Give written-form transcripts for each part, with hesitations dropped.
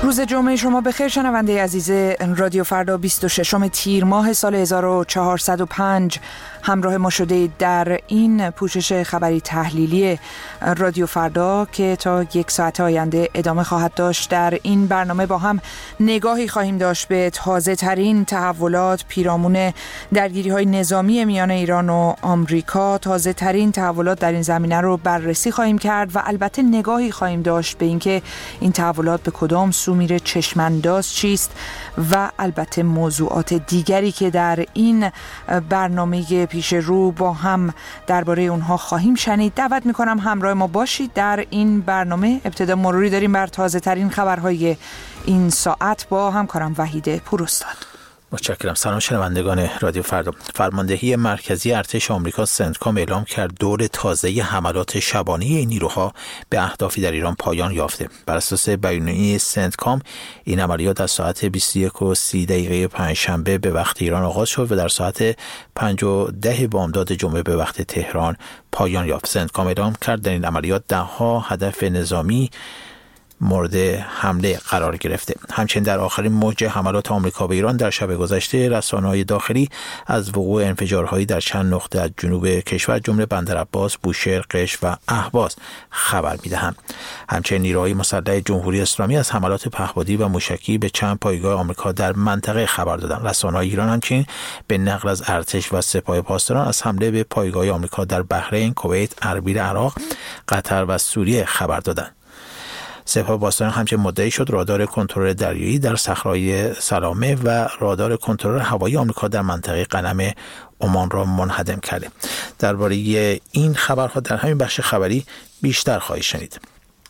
روز جمعه شما بخیر شنونده عزیز رادیو فردا 26 تیر ماه سال 1405 همراه ما شده در این پوشش خبری تحلیلی رادیو فردا که تا 1 ساعت آینده ادامه خواهد داشت. در این برنامه با هم نگاهی خواهیم داشت به تازه ترین تحولات پیرامون درگیری های نظامی میان ایران و آمریکا. تازه ترین تحولات در این زمینه رو بررسی خواهیم کرد و البته نگاهی خواهیم داشت به اینکه این تحولات به کدام سو میره، چشمانداز چیست و البته موضوعات دیگری که در این برنامه پیش رو با هم درباره اونها خواهیم شنید. دعوت میکنم همراه ما باشید در این برنامه. ابتدا مروری داریم بر تازه ترین خبرهای این ساعت با همکارم وحید پوراستاد. متشکرم. سلام شنوندگان رادیو فردا. فرماندهی مرکزی ارتش آمریکا سنتکام اعلام کرد دور تازه حملات شبانه این نیروها به اهدافی در ایران پایان یافته. بر اساس بیانیه سنتکام این عملیات از ساعت 21:30 پنجشنبه به وقت ایران آغاز شد و در ساعت 5:10 بامداد جمعه به وقت تهران پایان یافت. سنتکام اعلام کرد در این عملیات 10 هدف نظامی مورد حمله قرار گرفته. همچنین در آخرین موج حملات آمریکا به ایران در شب گذشته رسانه‌های داخلی از وقوع انفجارهایی در چند نقطه از جنوب کشور جمله بندرعباس، بوشهر، قشم و اهواز خبر می‌دهند. همچنین نیروهای مسلح جمهوری اسلامی از حملات پهپادی و موشکی به چند پایگاه آمریکا در منطقه خبر دادند. رسانه‌های ایران همچنین به نقل از ارتش و سپاه پاسداران از حمله به پایگاه آمریکا در بحرین، کویت، اربیل عراق، قطر و سوریه خبر دادند. سپاه پاسداران همچنین مدعی شد رادار کنترل دریایی در صحرای سلامه و رادار کنترل هوایی آمریکا در منطقه قلم عمان را منهدم کرده. درباره این خبرها در همین بخش خبری بیشتر خواهید شنید.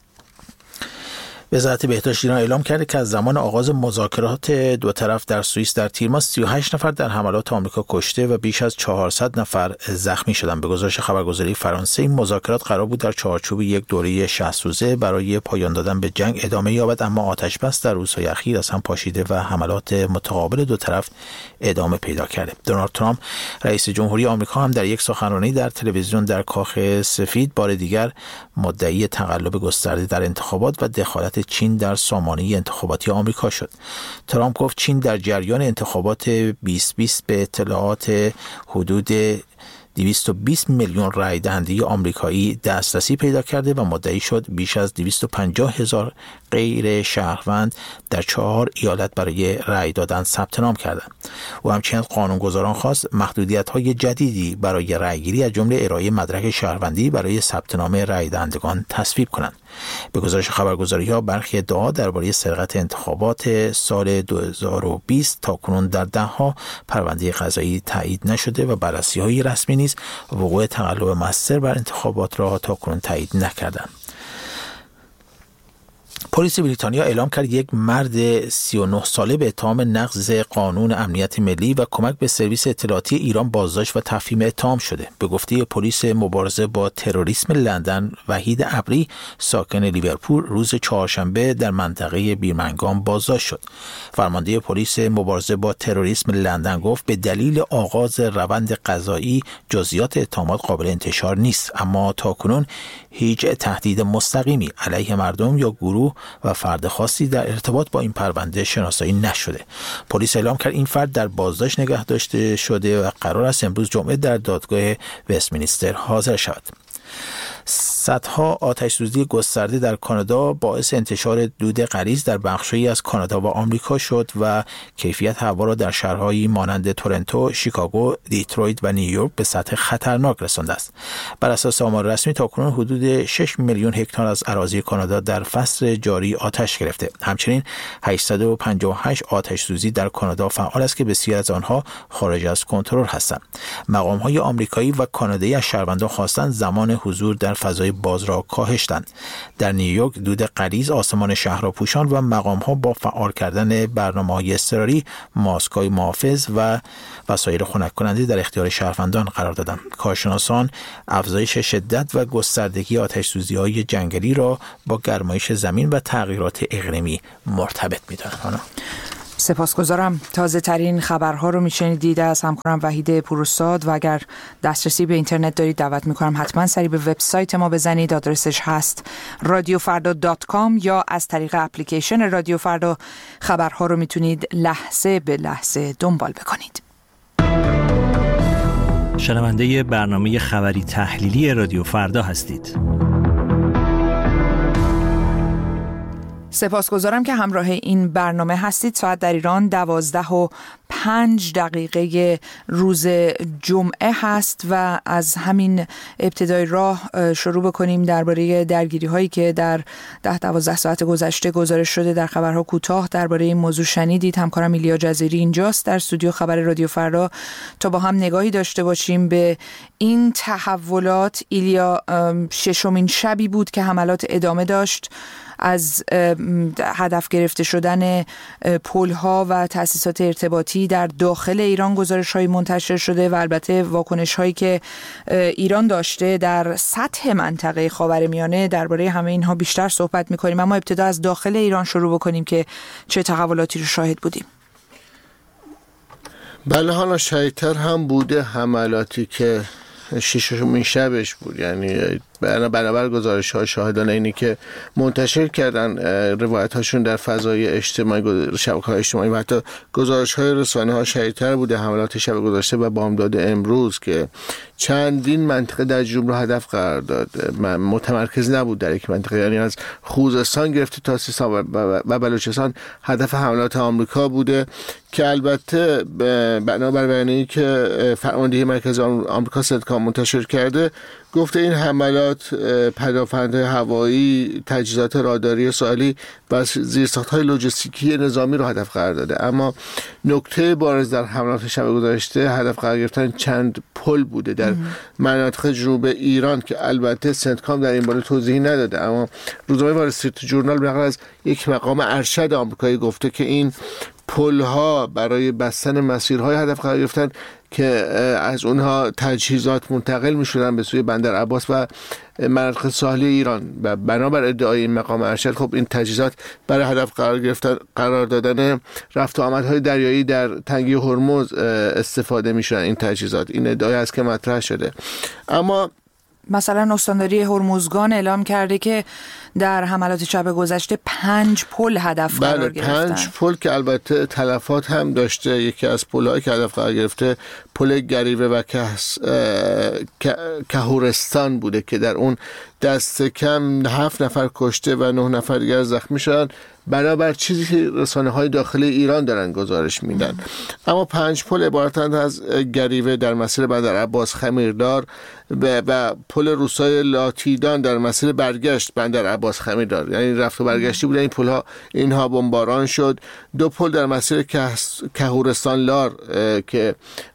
وزارت بهداشت ایران اعلام کرده که از زمان آغاز مذاکرات دو طرف در سوئیس در تیر ماه 38 نفر در حملات آمریکا کشته و بیش از 400 نفر زخمی شدند. به گزارش خبرگزاری فرانسه این مذاکرات قرار بود در چارچوب یک دوره 60 روزه برای پایان دادن به جنگ ادامه یابد، اما آتش بس در روزهای اخیر از هم پاشیده و حملات متقابل دو طرف ادامه پیدا کرده. دونالد ترامپ رئیس جمهوری آمریکا هم در یک سخنرانی در تلویزیون در کاخ سفید بار دیگر مدعی تقلب گسترده در انتخابات و دخالت چین در سامانه انتخاباتی آمریکا شد. ترامپ گفت چین در جریان انتخابات 2020 به اطلاعات حدود 220 میلیون رای دهنده آمریکایی دسترسی پیدا کرده و مدعی شد بیش از 250,000 غیر شهروند در 4 ایالت برای رای دادن ثبت نام کردند. او همچنین قانونگذاران خواست محدودیت‌های جدیدی برای رایگیری از جمله ارائه مدرک شهروندی برای ثبت نام رای دهندگان تصویب کنند. به گزارش خبرگزاری‌ها برخی ادعا درباره سرقت انتخابات سال 2020 تاکنون در 10 پرونده قضایی تایید نشده و بررسی‌های رسمی نیز وقوع تقلب مؤثر بر انتخابات را تاکنون تایید نکردند. پلیس بریتانیا اعلام کرد یک مرد 39 ساله به اتهام نقض قانون امنیت ملی و کمک به سرویس اطلاعاتی ایران بازداشت و تفهیم اتهام شده. به گفته پلیس مبارزه با تروریسم لندن، وحید ابری ساکن لیورپول روز چهارشنبه در منطقه بیرمنگام بازداشت شد. فرمانده پلیس مبارزه با تروریسم لندن گفت به دلیل آغاز روند قضایی جزئیات اتهامات قابل انتشار نیست، اما تاکنون هیچ تهدید مستقیمی علیه مردم یا گروه و فرد خاصی در ارتباط با این پرونده شناسایی نشده. پلیس اعلام کرد این فرد در بازداشت نگه داشته شده و قرار است امروز جمعه در دادگاه وستمینستر حاضر شود. صدها آتش سوزی گسترده در کانادا باعث انتشار دود غلیظ در بخش‌هایی از کانادا و آمریکا شد و کیفیت هوا را در شهرهایی مانند تورنتو، شیکاگو، دیترویت و نیویورک به سطح خطرناک رسانده است. بر اساس آمار رسمی تاکنون حدود 6 میلیون هکتار از اراضی کانادا در فصل جاری آتش گرفته. همچنین 858 آتش سوزی در کانادا فعال است که بسیاری از آنها خارج از کنترل هستند. مقام‌های آمریکایی و کانادایی از شهروندان خواستند زمان حضور در فضای باز را کاهش دهند. در نیویورک دود غلیظ آسمان شهر را پوشاند و مقام‌ها با فعال کردن برنامه‌های اضطراری، ماسک‌های محافظ و وسایل خنک کننده در اختیار شهروندان قرار دادند. کارشناسان افزایش شدت و گستردگی آتش‌سوزی‌های جنگلی را با گرمایش زمین و تغییرات اقلیمی مرتبط می‌دانند. سپاسگزارم. تازه ترین خبرها رو میشنیدید از همکارم وحید پوراستاد و اگر دسترسی به اینترنت دارید دعوت میکنم حتما سری به وبسایت ما بزنید. آدرسش هست radiofarda.com یا از طریق اپلیکیشن رادیو فردا خبرها رو میتونید لحظه به لحظه دنبال بکنید. شنونده برنامه خبری تحلیلی رادیو فردا هستید. سپاسگزارم که همراه این برنامه هستید. ساعت در ایران 12:05 روز جمعه هست و از همین ابتدای راه شروع بکنیم درباره درگیری هایی که در 10-12 ساعت گذشته گزارش شده. در خبرها کوتاه درباره این موضوع شنیدید. همکارم ایلیا جزیری اینجاست در استودیو خبر رادیو فردا تا با هم نگاهی داشته باشیم به این تحولات. ایلیا، ششمین شبی بود که حملات ادامه داشت از هدف گرفته شدن پل‌ها و تأسیسات ارتباطی در داخل ایران گزارش‌های منتشر شده و البته واکنش‌هایی که ایران داشته در سطح منطقه خاورمیانه. درباره همه اینها بیشتر صحبت می‌کنیم، اما ابتدا از داخل ایران شروع بکنیم که چه تحولاتی رو شاهد بودیم. بله، حالا شدیدتر هم بوده حملاتی که ششمین شبش بود، یعنی بنابر گزارش های شاهدان اینی که منتشر کردن روایت هاشون در فضای اجتماعی، شبکه‌های اجتماعی و حتی گزارش های رسانه ها شدیدتر بوده. حملات شب گذشته و بامداد امروز که چندین منطقه در جنوب رو هدف قرار داد، متمرکز نبود در یک منطقه، یعنی از خوزستان گرفته تا سیستان و بلوچستان هدف حملات آمریکا بوده که البته بنابر بیانیه‌ای که فرماندهی مرکزی آمریکا سنتکام منتشر کرده گفته این حملات پدافندهای هوایی، تجهیزات راداری ساحلی و زیرساخت‌های لوجستیکی نظامی رو هدف قرار داده. اما نکته بارز در حملات شب گذشته هدف قرار گرفتن چند پل بوده در مناطق جنوب ایران که البته سنتکام در این باره توضیحی نداده، اما روزنامه وال استریت جورنال به نقل از یک مقام ارشد آمریکایی گفته که این پل‌ها برای بستن مسیرهای هدف قرار گرفتن که از اونها تجهیزات منتقل می‌شدن به سوی بندر عباس و مناطق ساحلی ایران و بنابر ادعای این مقام ارشد خب این تجهیزات برای هدف قرار دادن رفت و آمدهای دریایی در تنگه هرمز استفاده می‌شدن. این تجهیزات، این ادعای است که مطرح شده. اما مثلا استانداری هرمزگان اعلام کرده که در حملات شب گذشته 5 پل هدف قرار گرفتن. 5 پل که البته تلفات هم داشته. یکی از پل‌هایی که هدف قرار گرفته پل گریوه و کهورستان بوده که در اون دست کم 7 نفر کشته و 9 نفر دیگر زخمی شدن، بنابر چیزی که رسانه‌های داخلی ایران دارن گزارش میدن. اما 5 پل عبارتند از گریوه در مسیر بندر عباس خمیردار و پل روسای لاتیدان در مسیر برگشت بندر عباس خمیردار، یعنی رفت و برگشتی بودن این پل‌ها. اینها بمباران شد. 2 پل در مسیر کهورستان لار که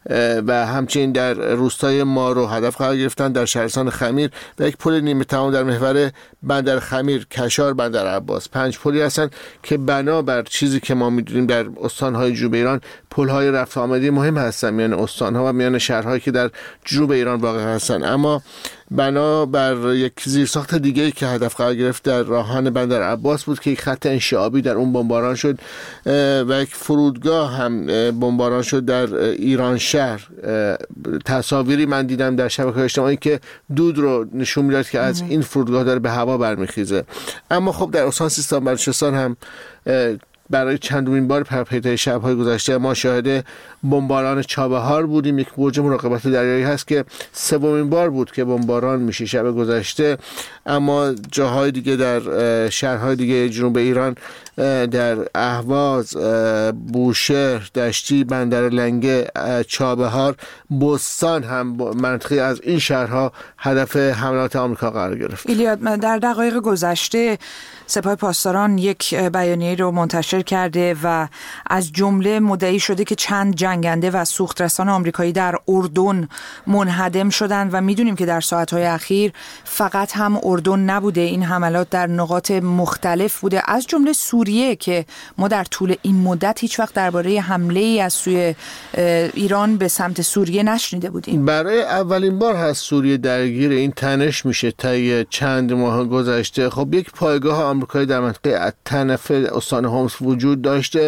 و همچنین در روستای مارو هدف قرار گرفتن در شهرستان خمیر و یک پل نیمه تمام در محور بندر خمیر کشار بندر عباس. 5 پلی هستن که بنابر چیزی که ما میدونیم در استانهای جنوب ایران پل‌های رفت آمدی مهم هستن میان استانها و میان شهرهایی که در جنوب ایران واقع هستن. اما بنابر یک زیرساخت دیگه‌ای که هدف قرار گرفت در راهان بندر عباس بود که یک خط انشعابی در اون بمباران شد و یک فرودگاه هم بمباران شد در ایران شهر. تصاویری من دیدم در شبکه‌های اجتماعی که دود رو نشون میداد که از این فرودگاه داره به هوا برمیخیزه. اما خب در استان سیستان بلوچستان هم برای چندمین بار پیدا شب‌های گذشته ما شاهد بمباران چابهار بودیم. یک برج مراقبت دریایی هست که 3مین بار بود که بمباران میشه شب گذشته. اما جاهای دیگه در شهرهای دیگه جنوب ایران، در اهواز، بوشهر، دشتی، بندر لنگه، چابهار، بستان هم منطقی از این شهرها هدف حملات آمریکا قرار گرفت. ایلیا، در دقایق گذشته سپاه پاسداران یک بیانیه رو منتشر کرده و از جمله مدعی شده که چند جنگنده و سوخترسان آمریکایی در اردن منهدم شدند و میدونیم که در ساعت‌های اخیر فقط هم اردن نبوده، این حملات در نقاط مختلف بوده، از جمله سوریه که ما در طول این مدت هیچ وقت درباره حمله‌ای از سوی ایران به سمت سوریه نشنیده بودیم. برای اولین بار هست سوریه درگیر این تنش میشه طی چند ماه گذشته. خب یک پایگاه آمریکایی در منطقه الطنف استان هومس وجود داشته،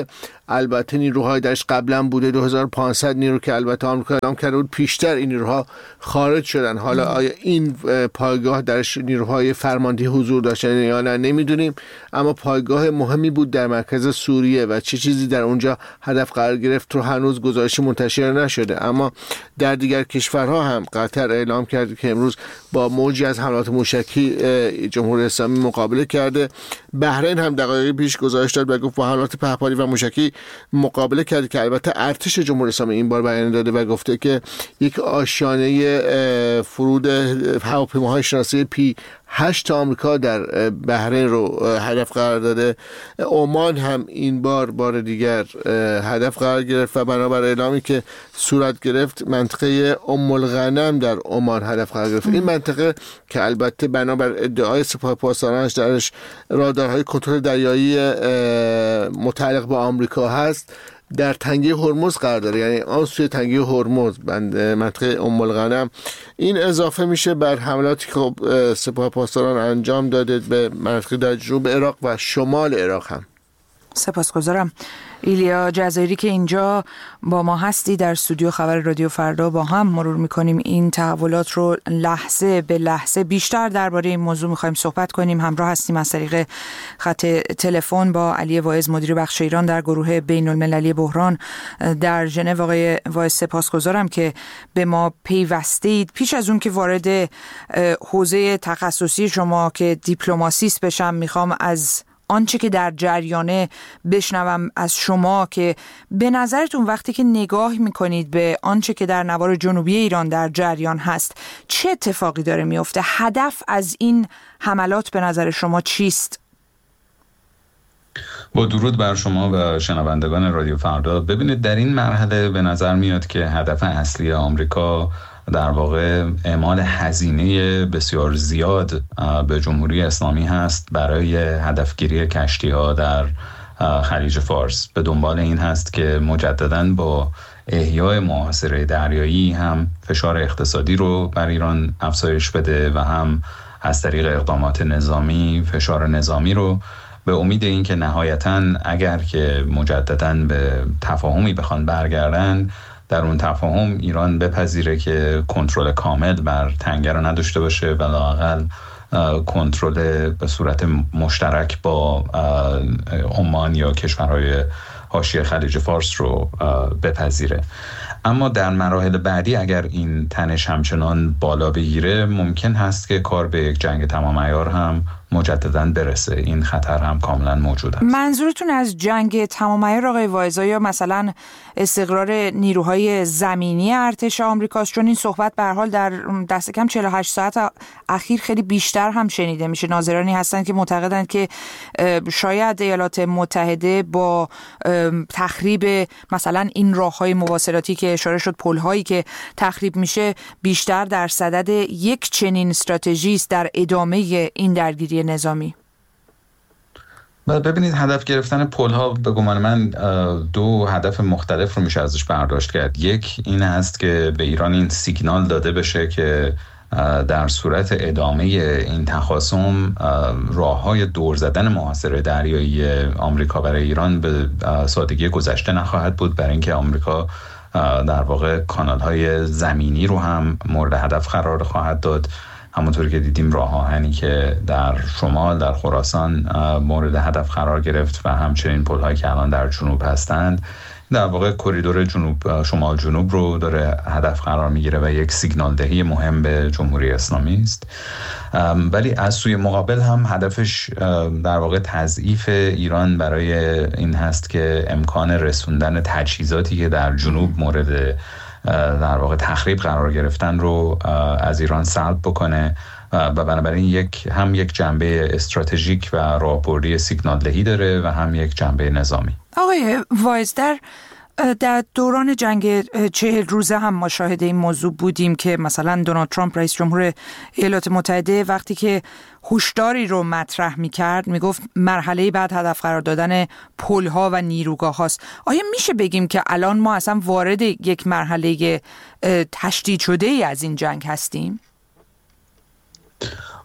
البته نیروهای درش قبلا بوده 2500 نیرو که البته آمریکا اعلام کرده بود پیشتر این نیروها خارج شدن. حالا آیا این پایگاه درش نیروهای فرماندهی حضور داشتن یا نه نمیدونیم، اما پایگاه مهمی بود در مرکز سوریه و چه چیزی در اونجا هدف قرار گرفت رو هنوز گزارشی منتشر نشده. اما در دیگر کشورها هم قطر اعلام کرده که امروز با موجی از حملات موشکی جمهوری اسلامی مقابله کرده. بحرین هم دقایق پیش گزارش داد و گفت با حملات پهپادی و موشکی مقابله کرده که البته ارتش جمهوری اسلامی این بار بیان داده و گفته که یک آشیانه فرود هواپیماهای شناسی P-8 آمریکا در بحرین رو هدف قرار داده. عمان هم این بار دیگر هدف قرار گرفت و بنابر اعلامی که صورت گرفت منطقه ام الغنم در عمان هدف قرار گرفت. این منطقه که البته بنابر ادعای سپاه پاسدارانش درش رادارهای کنترل دریایی متعلق به آمریکا هست در تنگه هرمز قرار داره، یعنی آن سوی تنگه هرمز منطقه ام الغنم. این اضافه میشه بر حملاتی که سپاه پاسداران انجام داده به مناطق در جنوب عراق و شمال عراق هم. سپاسگزارم. ایلیا جزایری که اینجا با ما هستی در استودیو خبر رادیو فردا، با هم مرور میکنیم این تحولات رو لحظه به لحظه. بیشتر درباره این موضوع میخوایم صحبت کنیم. همراه هستیم از طریق خط تلفن با علی واعظ مدیر بخش ایران در گروه بین المللی بحران در ژنو. آقای واعظ سپاسگزارم که به ما پیوستید. پیش از اون که وارد حوزه تخصصی شما که دیپلماسیست بشم، میخوام از آنچه که در جریانه بشنوم از شما که به نظرتون وقتی که نگاه میکنید به آنچه که در نوار جنوبی ایران در جریان هست چه اتفاقی داره میفته؟ هدف از این حملات به نظر شما چیست؟ با درود بر شما و شنوندگان رادیو فردا. ببینید در این مرحله به نظر میاد که هدف اصلی آمریکا در واقع اعمال هزینه بسیار زیاد به جمهوری اسلامی هست برای هدفگیری کشتی‌ها در خلیج فارس. به دنبال این هست که مجدداً با احیای محاصره دریایی هم فشار اقتصادی رو بر ایران افزایش بده و هم از طریق اقدامات نظامی فشار نظامی رو، به امید این که نهایتاً اگر که مجدداً به تفاهمی بخوان برگردن، در اون تفاهم ایران بپذیره که کنترل کامل بر تنگه رو نداشته باشه و لااقل کنترل به صورت مشترک با عمان یا کشورهای حاشیه خلیج فارس رو بپذیره. اما در مراحل بعدی اگر این تنش همچنان بالا بگیره ممکن هست که کار به یک جنگ تمام عیار هم مجدداً برسه. این خطر هم کاملا موجود است. منظورتون از جنگ تمام عیار آقای واعظ یا مثلا استقرار نیروهای زمینی ارتش آمریکاست؟ چون این صحبت به هر حال در دست کم 48 ساعت اخیر خیلی بیشتر هم شنیده میشه. ناظرانی هستند که معتقدند که شاید ایالات متحده با تخریب مثلا این راههای مواصلاتی که اشاره شد، پل‌هایی که تخریب میشه، بیشتر در صدد یک چنین استراتژی است در ادامه این درگیری نظامی. ببینید هدف گرفتن پل‌ها به گمان من دو هدف مختلف رو میشه ازش برداشت کرد. یک این هست که به ایران این سیگنال داده بشه که در صورت ادامه این تخاصم راه‌های دور زدن محاصره دریایی آمریکا برای ایران به سادگی گذشته نخواهد بود، برای اینکه آمریکا در واقع کانال‌های زمینی رو هم مورد هدف قرار خواهد داد. همونطوری که دیدیم راه آهنی که در شمال در خراسان مورد هدف قرار گرفت و همچنین پل‌هایی که الان در جنوب هستند، در واقع کریدور جنوب شمال جنوب رو داره هدف قرار میگیره و یک سیگنال دهی مهم به جمهوری اسلامی است. ولی از سوی مقابل هم هدفش در واقع تضعیف ایران برای این هست که امکان رسوندن تجهیزاتی که در جنوب مورد در واقع تخریب قرار گرفتن رو از ایران سلب بکنه و بنابراین یک جنبه استراتژیک و راهبردی سیگنال دهی داره و هم یک جنبه نظامی. آقای واعظ، در دوران جنگ 40 روزه هم ما شاهد این موضوع بودیم که مثلا دونالد ترامپ رئیس جمهور ایالات متحده وقتی که هشداری رو مطرح می‌کرد میگفت مرحله بعد هدف قرار دادن پل‌ها و نیروگاه هاست. آیا میشه بگیم که الان ما اصلا وارد یک مرحله تشدید شده ای از این جنگ هستیم؟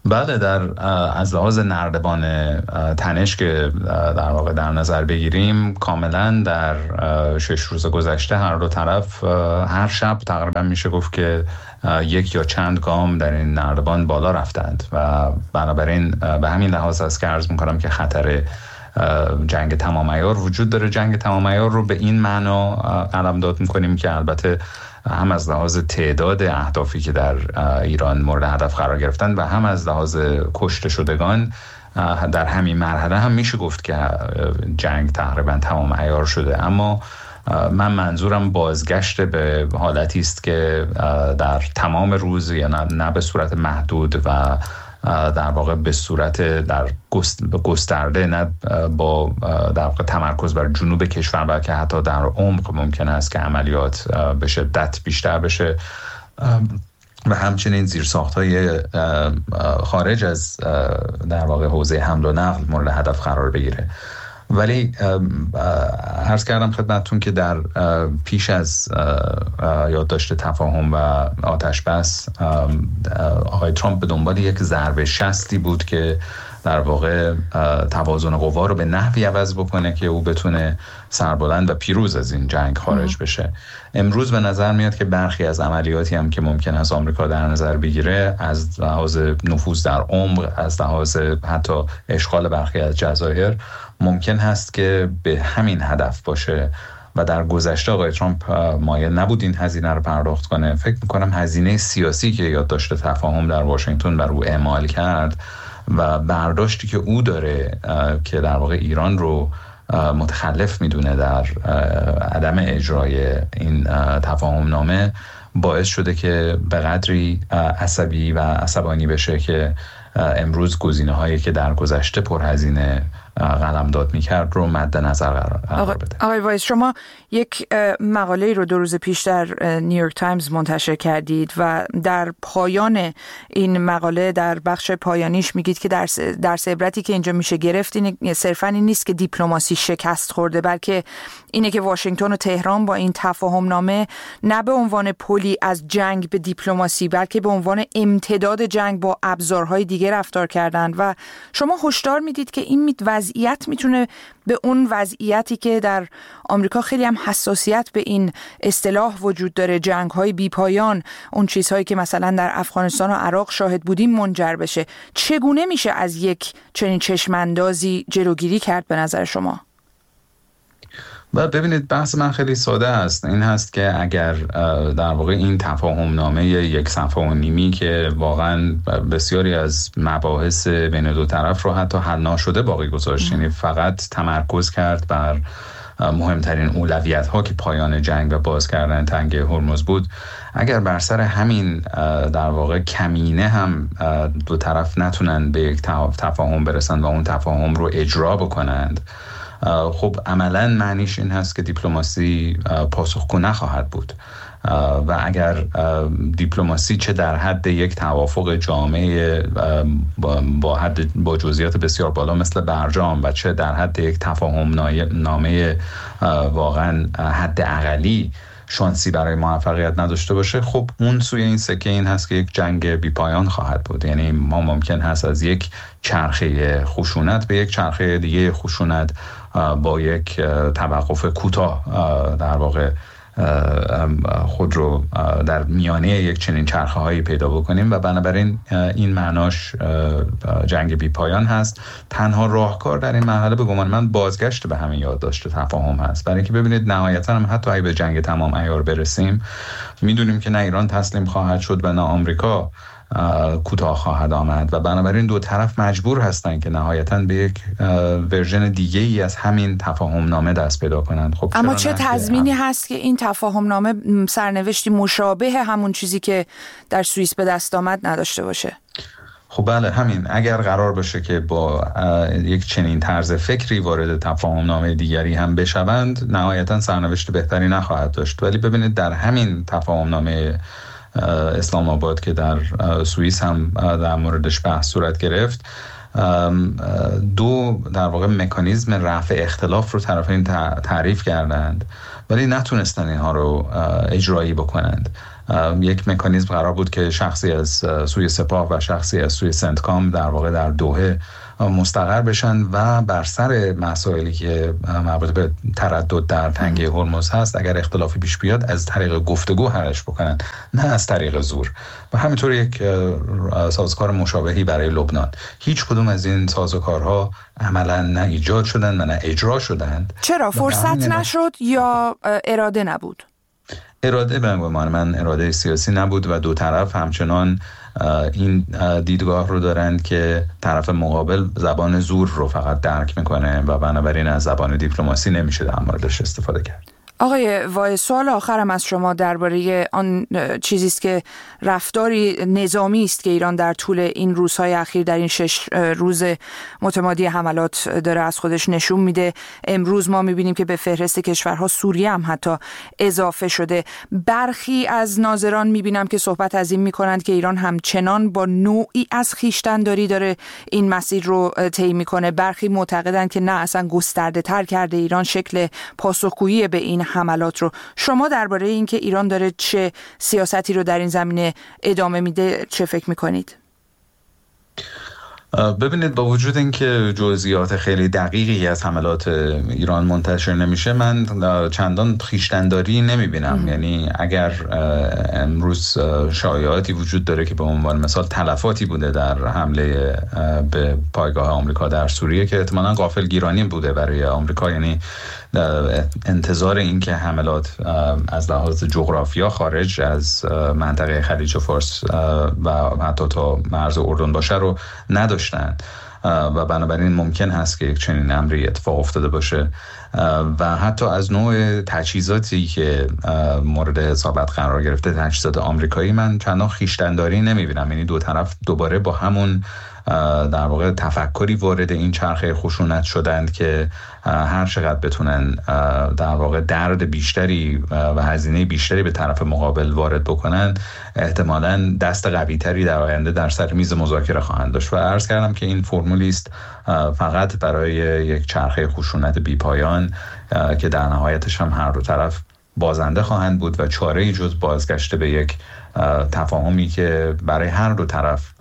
بله، از لحاظ نردبان تنش که در واقع در نظر بگیریم، کاملا در 6 روز گذشته هر دو طرف هر شب تقریبا میشه گفت که یک یا چند گام در این نردبان بالا رفتند و بنابراین به همین لحاظ است که عرض میکنم که خطر جنگ تمام عیار وجود داره. جنگ تمام عیار رو به این معنا علمداد میکنیم که البته هم از لحاظ تعداد اهدافی که در ایران مورد هدف قرار گرفتن و هم از لحاظ کشته شدگان در همین مرحله هم میشه گفت که جنگ تقریبا تمام عیار شده. اما من منظورم بازگشت به حالتی است که در تمام روز یا نه به صورت محدود و در واقع به صورت در گسترده، نه با در واقع تمرکز بر جنوب کشور، بلکه حتی در عمق ممکن است که عملیات به شدت بیشتر بشه و همچنین زیرساخت‌های خارج از در واقع حوزه حمل و نقل مورد هدف قرار بگیره. ولی عرض کردم خدمتتون که در پیش از یادداشت تفاهم و آتش بس آقای ترامپ به دنبال یک ضربه شستی بود که در واقع توازن قوا رو به نحوی عوض بکنه که او بتونه سربلند و پیروز از این جنگ خارج بشه. امروز به نظر میاد که برخی از عملیاتی هم که ممکن است آمریکا در نظر بگیره، از لحاظ نفوذ در عمق، از لحاظ حتی اشغال برخی از جزایر، ممکن هست که به همین هدف باشه و در گذشته آقای ترامپ مایل نبود این هزینه رو پرداخت کنه. فکر میکنم هزینه سیاسی که یادداشت تفاهم در واشنگتن بر او اعمال کرد و برداشتی که او داره که در واقع ایران رو متخلف میدونه در عدم اجرای این تفاهم نامه، باعث شده که به قدری عصبی و عصبانی بشه که امروز گزینه‌هایی که در گذشته پرهزینه قلمداد می‌کرد رو مد نظر قرار بده. آقای وایس، شما یک مقاله رو 2 روز پیش در نیویورک تایمز منتشر کردید و در پایان این مقاله، در بخش پایانیش میگید که درس عبرتی که اینجا میشه گرفت صرفاً این نیست که دیپلماسی شکست خورده، بلکه اینه که واشنگتن و تهران با این تفاهم نامه نه به عنوان پلی از جنگ به دیپلماسی، بلکه به عنوان امتداد جنگ با ابزارهای دیگه رفتار کردند و شما هشدار میدید که این وضعیت میتونه به اون وضعیتی که در آمریکا خیلی هم حساسیت به این اصطلاح وجود داره، جنگ‌های بی‌پایان، اون چیزهایی که مثلا در افغانستان و عراق شاهد بودیم، منجر بشه. چگونه میشه از یک چنین چشماندازی جلوگیری کرد به نظر شما؟ ببینید، بحث من خیلی ساده است. این هست که اگر در واقع این تفاهم نامه 1.5 صفحه که واقعا بسیاری از مباحث بین دو طرف رو حتی حل ناشده باقی گذاشت، یعنی فقط تمرکز کرد بر مهمترین اولویت ها که پایان جنگ و باز کردن تنگه هرمز بود، اگر بر سر همین در واقع کمینه هم دو طرف نتونن به یک تفاهم برسن و اون تفاهم رو اجرا بکنند، خب عملاً معنیش این هست که دیپلماسی پاسخگو نخواهد بود و اگر دیپلماسی چه در حد یک توافق جامع با جزئیات بسیار بالا مثل برجام و چه در حد یک تفاهم نامه واقعاً حد اقلی شانسی برای موفقیت نداشته باشه، خب اون سوی این سکه این هست که یک جنگ بی پایان خواهد بود. یعنی ما ممکن هست از یک چرخه خشونت به یک چرخه دیگه خشونت با یک توقف کوتاه در واقع خود رو در میانه یک چنین چرخه هایی پیدا بکنیم و بنابراین این معناش جنگ بی پایان هست. تنها راهکار در این مرحله به گمان من بازگشت به همین یادداشت تفاهم هست، برای اینکه ببینید نهایتا هم حتی اگه به جنگ تمام عیار برسیم، میدونیم که نه ایران تسلیم خواهد شد و نه آمریکا کوتاه خواهد آمد و بنابراین دو طرف مجبور هستن که نهایتاً به یک ورژن دیگه ای از همین تفاهم نامه دست پیدا کنند. خب اما چه تضمینی هست که این تفاهم نامه سرنوشتی مشابه همون چیزی که در سوئیس به دست آمد نداشته باشه؟ خب بله، همین اگر قرار باشه که با یک چنین طرز فکری وارد تفاهم نامه دیگری هم بشوند، نهایتاً سرنوشت بهتری نخواهد داشت. ولی ببینید در همین تفاهم نامه اسلام آباد که در سوئیس هم در موردش بحث صورت گرفت، دو در واقع مکانیزم رفع اختلاف رو طرفین تعریف کردند ولی نتونستن اینها رو اجرایی بکنند. یک مکانیزم قرار بود که شخصی از سوی سپاه و شخصی از سوی سنتکام در واقع در دوحه مستقر بشن و بر سر مسائلی که مربوط به تردد در تنگه هرمز هست اگر اختلافی پیش بیاد از طریق گفتگو حلش بکنن، نه از طریق زور. و همینطور یک سازوکار مشابهی برای لبنان. هیچ کدوم از این سازوکارها عملا نه ایجاد شدن و نه اجرا شدند. چرا؟ فرصت نشد یا اراده نبود؟ اراده به گمان من اراده سیاسی نبود و دو طرف همچنان این دیدگاه رو دارند که طرف مقابل زبان زور رو فقط درک میکنه و بنابراین از زبان دیپلماسی نمیشه در موردش استفاده کرد. آقای وایز، سوال آخرم از شما درباره آن چیزی است که رفتاری نظامی است که ایران در طول این روزهای اخیر در این 6 روز متمادی حملات داره از خودش نشون میده. امروز ما میبینیم که به فهرست کشورها سوریه هم حتی اضافه شده. برخی از ناظران میبینم که صحبت از این میکنند که ایران همچنان با نوعی از خویشتن‌داری داره این مسیر رو طی میکنه. برخی معتقدند که نه، اصلا گسترده تر کرده ایران شکل پاسخگویی به این حملات رو. شما درباره این که ایران داره چه سیاستی رو در این زمینه ادامه میده چه فکر میکنید؟ ببینید، با وجود اینکه جزئیات خیلی دقیقی از حملات ایران منتشر نمیشه، من چندان خویشتن‌داری نمیبینم. یعنی اگر امروز شایعاتی وجود داره که به عنوان مثال تلفاتی بوده در حمله به پایگاه آمریکا در سوریه که احتمالاً غافلگیرانی بوده برای آمریکا، یعنی انتظار این که حملات از لحاظ جغرافیا خارج از منطقه خلیج فارس و حتی تا مرز اردن باشه رو نداشتن و بنابراین ممکن هست که یک چنین امری اتفاق افتاده باشه و حتی از نوع تجهیزاتی که مورد حسابت قرار گرفته، تجهیزات آمریکایی، من چندان خویشتن‌داری نمیبینم. یعنی دو طرف دوباره با همون در واقع تفکری وارد این چرخه خشونت شدند که هر چقدر بتونن در واقع درد بیشتری و هزینه بیشتری به طرف مقابل وارد بکنن، احتمالاً دست قوی‌تری در آینده در سر میز مذاکره خواهند داشت. و عرض کردم که این فرمولی است فقط برای یک چرخه خشونت بی‌پایان که در نهایتش هم هر دو طرف بازنده خواهند بود و چاره‌ای جز بازگشت به یک تفاهمی که برای هر دو طرف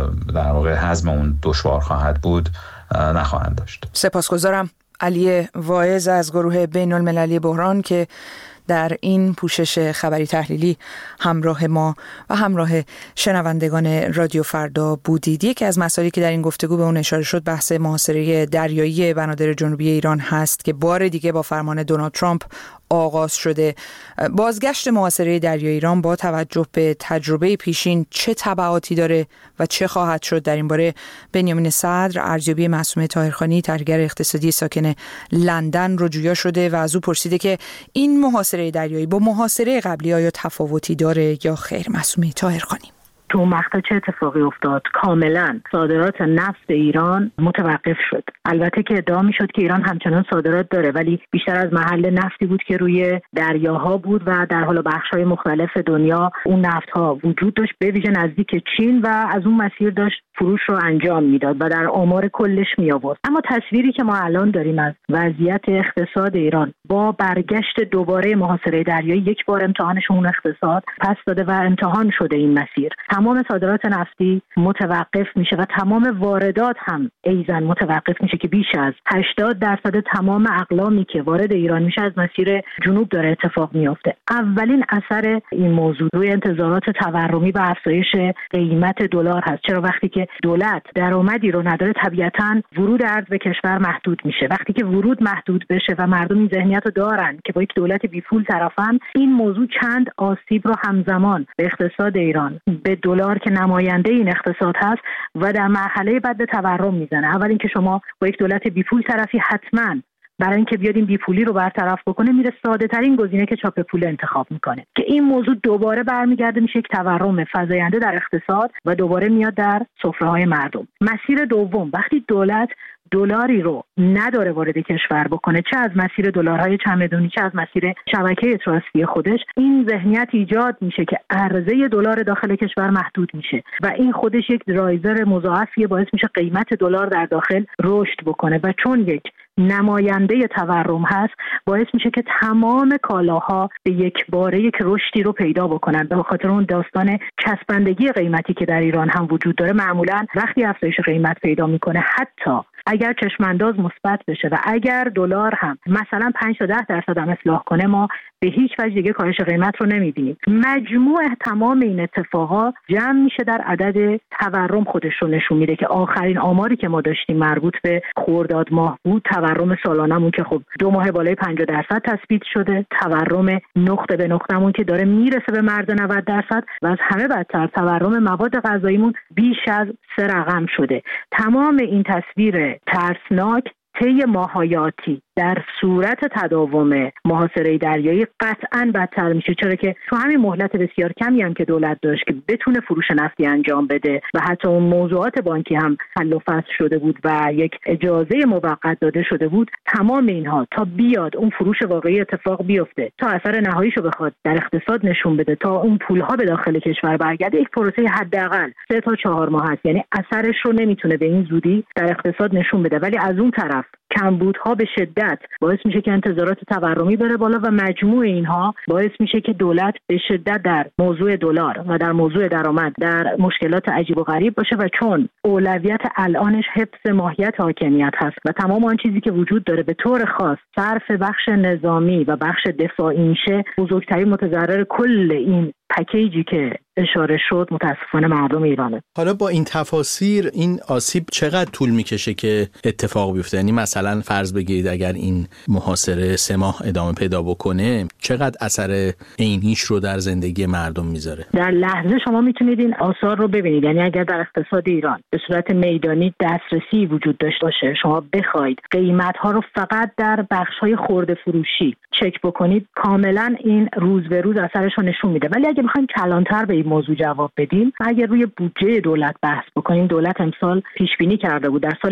در واقع هضم اون دشوار خواهد بود نخواهند داشت. سپاسگزارم. علی وایز از گروه بین المللی بحران که در این پوشش خبری تحلیلی همراه ما و همراه شنوندگان رادیو فردا بودید. یکی از مسائلی که در این گفتگو به اون اشاره شد بحث محاصره دریایی بنادر جنوبی ایران هست که بار دیگه با فرمان دونالد ترامپ آغاز شده. بازگشت محاصره دریایی ایران با توجه به تجربه پیشین چه تبعاتی داره و چه خواهد شد؟ در این باره بنیامین صدر، ارزیابی معصومه طاهرخانی، تحلیلگر اقتصادی ساکن لندن رو جویا شده و از او پرسیده که این محاصره دریایی با محاصره قبلی آیا تفاوتی داره یا خیر؟ معصومه طاهرخانی: تو مقطع چه اتفاقی افتاد؟ کاملا صادرات نفت ایران متوقف شد. البته که ادعا میشد که ایران همچنان صادرات داره، ولی بیشتر از محل نفتی بود که روی دریاها بود و در حال بخش‌های مختلف دنیا اون نفت‌ها وجود داشت، به ویژه نزدیک چین، و از اون مسیر داشت فروش رو انجام میداد و در آمار کلش می آورد. اما تصویری که ما الان داریم از وضعیت اقتصاد ایران با برگشت دوباره محاصره دریایی، یک بار امتحانشون اقتصاد پس داده و امتحان شده این مسیر. تمام صادرات نفتی متوقف میشه و تمام واردات هم ایزن متوقف میشه که بیش از 80% تمام اقلامی که وارد ایران میشه از مسیر جنوب داره اتفاق میفته. اولین اثر این موضوع روی انتظارات تورمی و افزایش قیمت دلار هست. چرا؟ وقتی که دولت درآمدی رو نداره طبیعتاً ورود ارز به کشور محدود میشه. وقتی که ورود محدود بشه و مردم این ذهنیت رو دارن که با یک دولت بیپول طرفن، این موضوع چند آسیب رو همزمان به اقتصاد ایران، به دلار که نماینده این اقتصاد هست و در مرحله بعد به تورم میزنه. اول اینکه شما با یک دولت بیپول طرفی، حتماً برای اینکه بیاد این بیپولی رو برطرف بکنه میره ساده ترین گزینه که چاپ پول انتخاب میکنه، که این موضوع دوباره برمیگرده میشه یک تورم فزاینده در اقتصاد و دوباره میاد در سفره‌های مردم. مسیر دوم، وقتی دولت دلاری رو نداره وارد کشور بکنه، چه از مسیر دلارهای چمدونی چه از مسیر شبکه تراستی خودش، این ذهنیت ایجاد میشه که عرضه دلار داخل کشور محدود میشه و این خودش یک درایور مضاعفی باعث میشه قیمت دلار در داخل رشد بکنه و چون یک نماینده تورم هست باعث میشه که تمام کالاها به یک باره یک رشدی رو پیدا بکنن. به خاطر اون داستان چسبندگی قیمتی که در ایران هم وجود داره، معمولا وقتی افزایش قیمت پیدا میکنه حتی اگر چشمانداز مثبت بشه و اگر دلار هم مثلا 5 تا 10% هم اصلاح کنه، ما به هیچ وجه دیگه کاهش قیمت رو نمیبینیم. مجموع تمام این اتفاقا جمع میشه در عدد تورم خودش رو نشون میده که آخرین آماری که ما داشتیم مربوط به خرداد ماه بود. تورم سالانمون که خب 2 ماه بالای 50% تثبیت شده، تورم نقطه به نقطه‌مون که داره میرسه به مرز 90% و از همه بدتر تورم مواد غذاییمون بیش از 3 رقم شده. تمام این تصویر ترسناک طی ماهیاتی در صورت تداوم محاصره دریایی قطعاً بدتر میشه، چرا که تو همین مهلت بسیار کمی هم که دولت داشت که بتونه فروش نفتی انجام بده و حتی اون موضوعات بانکی هم حل و فصل شده بود و یک اجازه موقت داده شده بود، تمام اینها تا بیاد اون فروش واقعی اتفاق بیفته، تا اثر نهاییشو بخواد در اقتصاد نشون بده، تا اون پولها به داخل کشور برگرده، یک پروسه حداقل 3 تا 4 ماه هست. یعنی اثرش رو نمیتونه به این زودی در اقتصاد نشون بده. ولی از اون طرف کمبودها به شدت باعث میشه که انتظارات تورمی بره بالا و مجموع اینها باعث میشه که دولت به شدت در موضوع دلار و در موضوع درآمد در مشکلات عجیب و غریب باشه و چون اولویت الانش حفظ ماهیت حاکمیت هست و تمام آن چیزی که وجود داره به طور خاص صرف بخش نظامی و بخش دفاعی میشه، بزرگترین متضرر کل این پکیجی که اشاره شد متاسفانه مردم ایرانه. حالا با این تفاسیر این آسیب چقدر طول میکشه که اتفاق بیفته؟ یعنی مثلا فرض بگیرید اگر این محاصره 3 ماه ادامه پیدا بکنه، چقدر اثر عینیش رو در زندگی مردم میذاره؟ در لحظه شما میتونید این آثار رو ببینید. یعنی اگر در اقتصاد ایران به صورت میدانی دسترسی وجود داشته باشه، شما بخواید قیمت‌ها رو فقط در بخش‌های خرده فروشی چک بکنید، کاملا این روز به روز اثرش رو نشون میده. ولی اگه بخوایم کلانتر به این موضوع جواب بدیم، اگر روی بودجه دولت بحث بکنیم، دولت امسال پیش بینی کرده بود در سال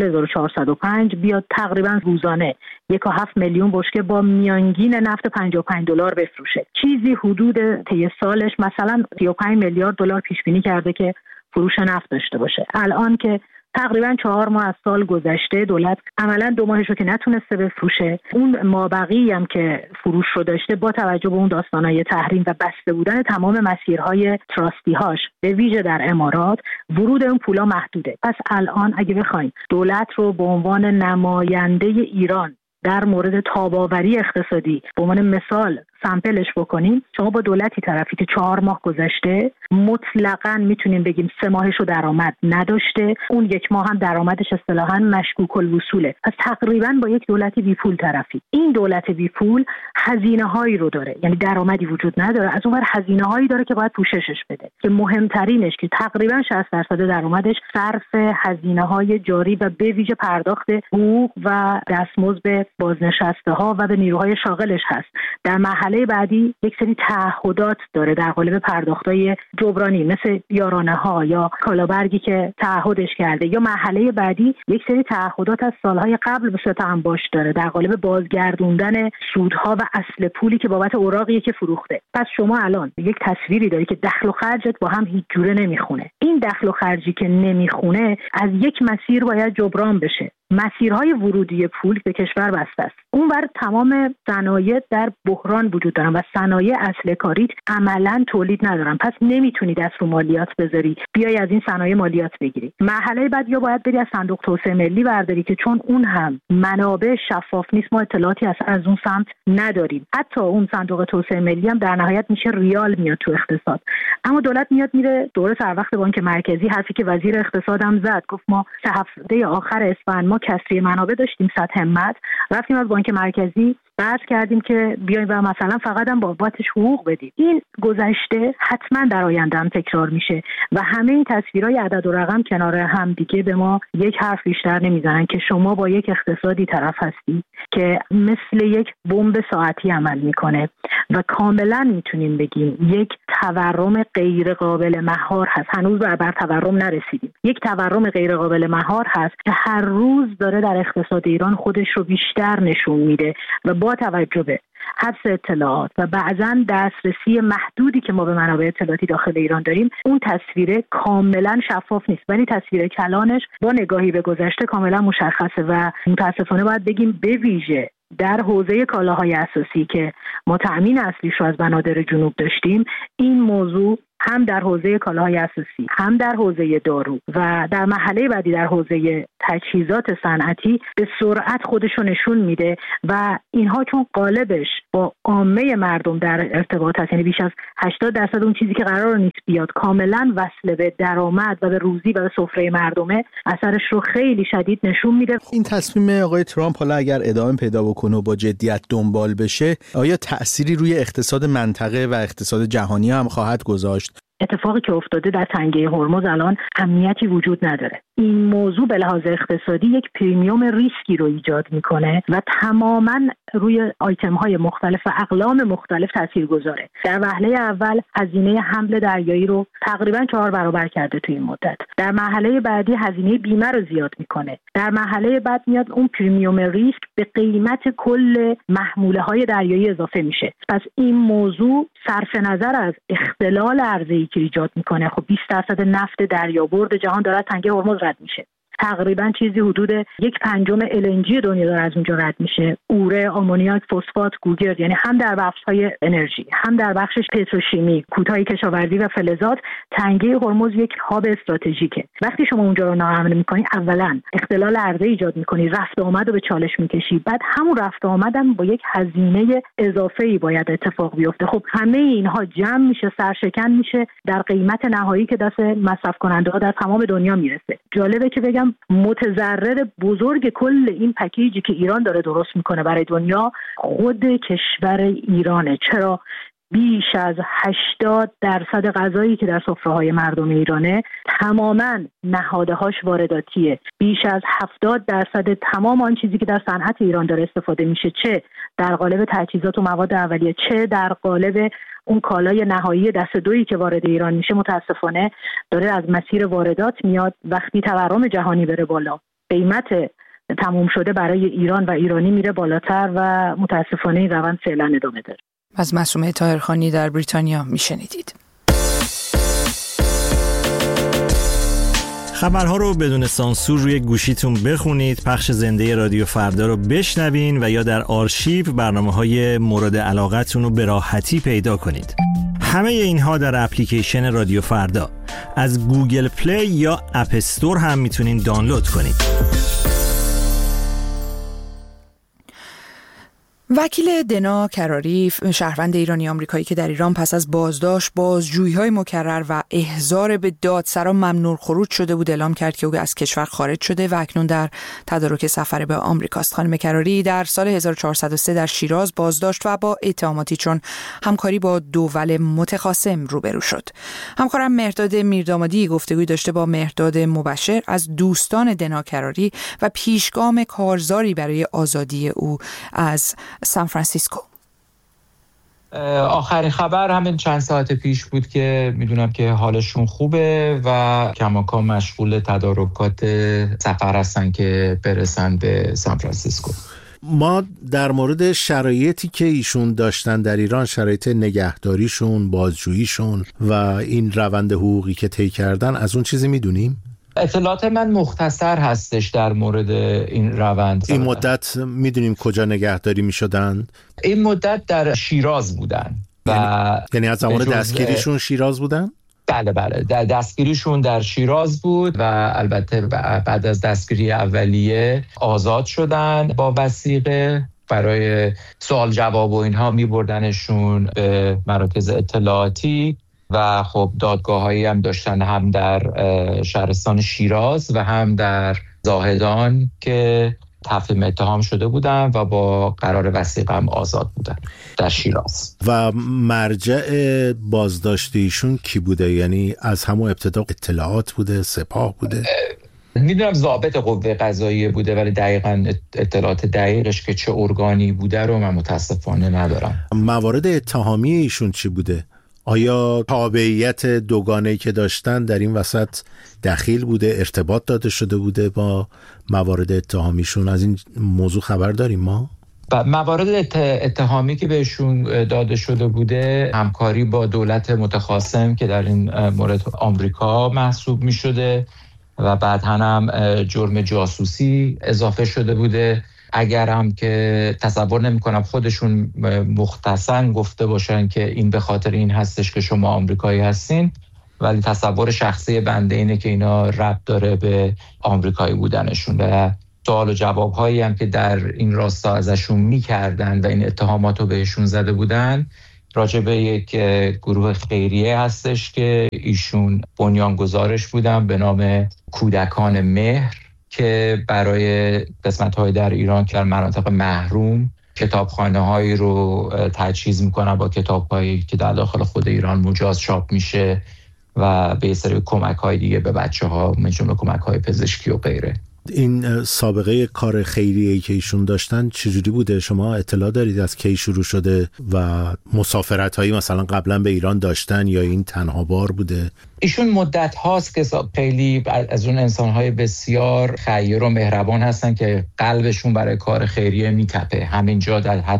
1405 بیاد تقریبا روزانه 1.7 میلیون بشکه با میانگین نفت $55 بفروشه. چیزی حدود طی سالش مثلا 35 میلیارد دلار پیش بینی کرده که فروش نفت داشته باشه. الان که تقریبا 4 ماه از سال گذشته، دولت عملا 2 ماهش رو که نتونسته بفروشه، اون مابقی هم که فروش رو داشته با توجه به اون داستانهای تحریم و بسته بودن تمام مسیرهای تراستی‌هاش به ویژه در امارات، ورود اون پولا محدوده. پس الان اگه بخوایم دولت رو به عنوان نماینده ایران در مورد تاب‌آوری اقتصادی به عنوان مثال سامپلش بکنیم، شما با دولتی طرفی که 4 ماه گذشته مطلقاً میتونیم بگیم 3 ماهش رو درآمد نداشته، اون 1 ماه هم درآمدش اصطلاحاً مشکوک الوصوله. پس تقریباً با یک دولتی بی پول طرفی. این دولت بی پول هزینه‌هایی رو داره، یعنی درآمدی وجود نداره، از اون ور هزینه‌هایی داره که باید پوششش بده، که مهمترینش که تقریباً 60% درآمدش صرف هزینه‌های جاری و به ویژه پرداخت حقوق و دستمزد به بازنشسته‌ها و به نیروهای شاغلش هست. در مرحله بعدی یک سری تعهدات داره در قالب پرداخت‌های جبرانی مثل یارانه‌ها یا کالابرگی که تعهدش کرده، یا مرحله بعدی یک سری تعهدات از سالهای قبل به صورت انباش داره در قالب بازگردوندن سودها و اصل پولی که بابت اوراقی که فروخته. پس شما الان یک تصویری داری که دخل و خرجت با هم هیچ جوره نمیخونه. این دخل و خرجی که نمیخونه از یک مسیر باید جبران بشه. مسیرهای ورودی پول به کشور بسته است. اونور تمام صنایع در بحران وجود دارن و صنایع اصل کاریت عملاً تولید ندارن. پس نمیتونی دست رو مالیات بذاری بیای از این صنایع مالیات بگیری. مرحله بعد یا باید بری از صندوق توسعه ملی برداری که چون اون هم منابع شفاف نیست، ما اطلاعاتی از اون سمت نداریم. حتی اون صندوق توسعه ملی هم در نهایت میشه ریال میاد تو اقتصاد. اما دولت میاد میره دوره سر وقت بانک مرکزی، حرفی که وزیر اقتصاد هم زد، گفت ما 3 هفته آخر اسفند ما کسری منابع داشتیم 100 همت، رفتیم از بانک مرکزی قرض کردیم که بیایم و مثلا فقط هم بابتش حقوق بدیم. این گذشته حتما در آینده هم تکرار میشه و همه این تصویرهای عدد و رقم کنار هم دیگه به ما یک حرف بیشتر نمیزنن که شما با یک اقتصادی طرف هستی که مثل یک بمب ساعتی عمل میکنه و کاملا میتونیم بگیم یک تورم غیر قابل مهار هست. هنوز بر تورم نرسیدیم. یک تورم غیر قابل مهار هست که هر روز داره در اقتصاد ایران خودش رو بیشتر نشون میده و با توجه به حفظ اطلاعات و بعضاً دسترسی محدودی که ما به منابع اطلاعاتی داخل ایران داریم، اون تصویر کاملا شفاف نیست، ولی تصویر کلانش با نگاهی به گذشته کاملا مشخصه و متاسفانه باید بگیم به ویژه در حوزه کالاهای اساسی که ما تأمین اصلیش رو از بنادر جنوب داشتیم، این موضوع هم در حوزه کالاهای اساسی، هم در حوزه دارو و در مرحله بعدی در حوزه تجهیزات صنعتی به سرعت خودش رو نشون میده و اینها چون قالبش با عامه مردم در ارتباط هست، یعنی بیش از 80% اون چیزی که قرار نیست بیاد کاملا وصل به درآمد و به روزی و به سفره مردمه، اثرش رو خیلی شدید نشون میده. این تصمیم آقای ترامپ حالا اگر ادامه پیدا بکنه و با جدیت دنبال بشه، آیا تأثیری روی اقتصاد منطقه و اقتصاد جهانی هم خواهد گذاشت؟ اتفاقی که افتاده در تنگه هرمز الان امنیتی وجود نداره. این موضوع به لحاظ اقتصادی یک پریمیوم ریسکی رو ایجاد میکنه و تماما روی آیتم های مختلف و اقلام مختلف تاثیر گذاره. در وهله اول هزینه حمل دریایی رو تقریبا 4 برابر کرده توی این مدت. در مرحله بعدی هزینه بیمه رو زیاد میکنه. در مرحله بعد میاد اون پریمیوم ریسک به قیمت کل محموله های دریایی اضافه میشه. پس این موضوع صرف نظر از اختلال عرضه‌ای که ایجاد میکنه، خب 20% نفت دریابرد جهان داره تنگه هرمز رد میشه. تقریبا چیزی حدود 1/5 LNG دنیا داره از اونجا رد میشه. اوره، آمونیاک، فسفات، گوگرد، یعنی هم در بخش‌های انرژی، هم در بخش پتروشیمی، کوتاه کشاورزی و فلزات، تنگه هرمز یک هاب استراتژیکه. وقتی شما اونجا رو ناامن می‌کنی، اولا اختلال عرضه ایجاد می‌کنی، رفت و آمد رو به چالش می‌کشی، بعد همون رفت و آمدم با یک هزینه اضافه‌ای باید اتفاق بیفته. خب همه اینها جمع میشه، سرشکن میشه در قیمت نهایی که دست مصرف کننده‌ها در تمام دنیا میرسه. جالبه که بگم متضرر بزرگ کل این پکیجی که ایران داره درست میکنه برای دنیا خود کشور ایرانه. چرا؟ بیش از 80% غذایی که در سفره‌های مردم ایرانه تماماً نهادهاش وارداتیه. بیش از 70% تمام آن چیزی که در صنعت ایران داره استفاده میشه، چه در قالب تجهیزات و مواد اولیه، چه در قالب اون کالای نهایی دست دویی که وارد ایران میشه، متاسفانه داره از مسیر واردات میاد. وقتی تورم جهانی بره بالا، قیمت تموم شده برای ایران و ایرانی میره بالاتر و متاسفانه این روند فعلا ادامه داره. از معصومه طاهرخانی در بریتانیا میشنیدید. خبرها رو بدون سانسور روی گوشیتون بخونید، پخش زنده رادیو فردا رو بشنوین و یا در آرشیو برنامه‌های مورد علاقتون رو به راحتی پیدا کنید. همه اینها در اپلیکیشن رادیو فردا از گوگل پلی یا اپ استور هم میتونین دانلود کنید. وکیل دنا کراری، شهروند ایرانی آمریکایی که در ایران پس از بازداشت، بازجویی‌های مکرر و احضار به دادسرا ممنوع خروج شده بود، اعلام کرد که او از کشور خارج شده و اکنون در تدارک سفر به آمریکاست. خانم کراری در سال 1403 در شیراز بازداشت و با اتهاماتی چون همکاری با دول متخاصم روبرو شد. همکارم مهرداد میردامادی گفتگوی داشته با مهرداد مبشر از دوستان دنا کراری و پیشگام کارزاری برای آزادی او از سان فرانسیسکو. آخرین خبر همین چند ساعت پیش بود که میدونم که حالشون خوبه و کماکان مشغول تدارکات سفر هستن که برسن به سان فرانسیسکو. ما در مورد شرایطی که ایشون داشتن در ایران، شرایط نگهداریشون، بازجوییشون و این روند حقوقی که طی کردن، از اون چیزی میدونیم؟ اطلاعات من مختصر هستش در مورد این روند. این مدت میدونیم کجا نگهداری میشدن؟ این مدت در شیراز بودن یعنی از زمان دستگیریشون شیراز بودن؟ بله در دستگیریشون در شیراز بود و البته بعد از دستگیری اولیه آزاد شدن با وثیقه. برای سوال جواب و اینها میبردنشون به مراکز اطلاعاتی و خب دادگاه‌هایی هم داشتن، هم در شهرستان شیراز و هم در زاهدان که تفهیم اتهام شده بودن و با قرار وثیقه هم آزاد بودن در شیراز. و مرجع بازداشتیشون کی بوده؟ یعنی از همون ابتدا اطلاعات بوده، سپاه بوده؟ میدونم ضابط قوه قضاییه بوده، ولی دقیقاً اطلاعات دقیقش که چه ارگانی بوده رو من متاسفانه ندارم. موارد اتهامی ایشون چی بوده؟ آیا تابعیت دوگانه‌ای که داشتن در این وسط دخیل بوده؟ ارتباط داده شده بوده با موارد اتهامیشون؟ از این موضوع خبر داریم ما؟ موارد اتهامی که بهشون داده شده بوده همکاری با دولت متخاصم که در این مورد آمریکا محسوب می شده و بعد هم جرم جاسوسی اضافه شده بوده. اگر هم که تصور نمی کنم خودشون مختصاً گفته باشن که این به خاطر این هستش که شما آمریکایی هستین، ولی تصور شخصی بنده اینه که اینا ربط داره به آمریکایی بودنشون و سوال و جواب هایی هم که در این راستا ازشون میکردن و این اتهامات رو بهشون زده بودن راجع به یک گروه خیریه هستش که ایشون بنیانگذارش بودن به نام کودکان مهر که برای قسمت‌های در ایران که در مناطق محروم کتابخانه‌هایی رو تجهیز میکنن با کتاب‌هایی که در داخل خود ایران مجاز چاپ میشه و به سری کمک‌های دیگه به بچه‌ها، مثل کمک‌های پزشکی و غیره. این سابقه کار خیریه‌ای که ایشون داشتن چجوری بوده؟ شما اطلاع دارید از کی شروع شده و مسافرت‌هایی مثلا قبلا به ایران داشتن یا این تنها بار بوده؟ ایشون مدت هاست که خیلی از اون انسان‌های بسیار خیر و مهربان هستن که قلبشون برای کار خیریه میتپه. همینجا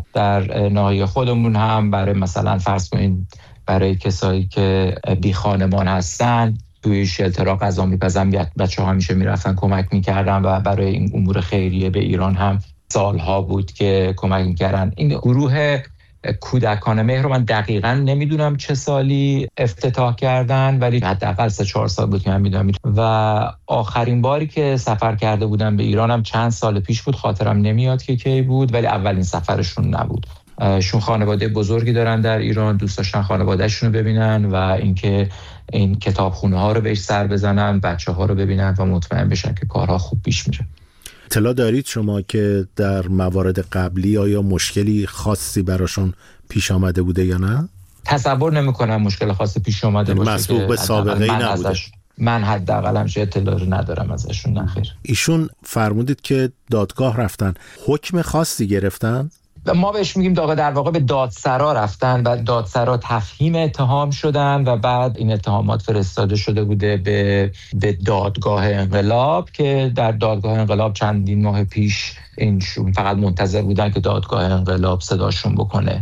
در ناحیه خودمون هم برای مثلا فرض کنین برای کسایی که بی خانمان هستن توی شلترها غذا میپزن، بچه‌ها همیشه میرفتن کمک میکردن و برای این امور خیریه به ایران هم سالها بود که کمک میکردن. این گروه کودکان مهر رو من دقیقاً نمیدونم چه سالی افتتاح کردن، ولی حداقل 3-4 سال بود که من میدونم. و آخرین باری که سفر کرده بودن به ایران هم چند سال پیش بود، خاطرم نمیاد که کی بود، ولی اولین سفرشون نبود. شون خانواده بزرگی دارن در ایران، دوست داشتن خانواده‌شون رو ببینن و اینکه این کتابخونه ها رو بهش سر بزنن، بچه ها رو ببینن و مطمئن بشن که کارها خوب پیش میره. اطلاع دارید شما که در موارد قبلی آیا مشکلی خاصی براشون پیش آمده بوده یا نه؟ تصور نمی کنم مشکل خاصی پیش آمده باشه. مسبوق به سابقه‌ای نبوده. من حداقل همش اطلاعی ندارم ازشون. نخیر. ایشون فرمودید که دادگاه رفتن، حکم خاصی گرفتن؟ ما بهش میگیم در واقع به دادسرا رفتن و دادسرا تفهیم اتهام شدن و بعد این اتهامات فرستاده شده بوده به دادگاه انقلاب که در دادگاه انقلاب چندین ماه پیش اینشون فقط منتظر بودن که دادگاه انقلاب صداشون بکنه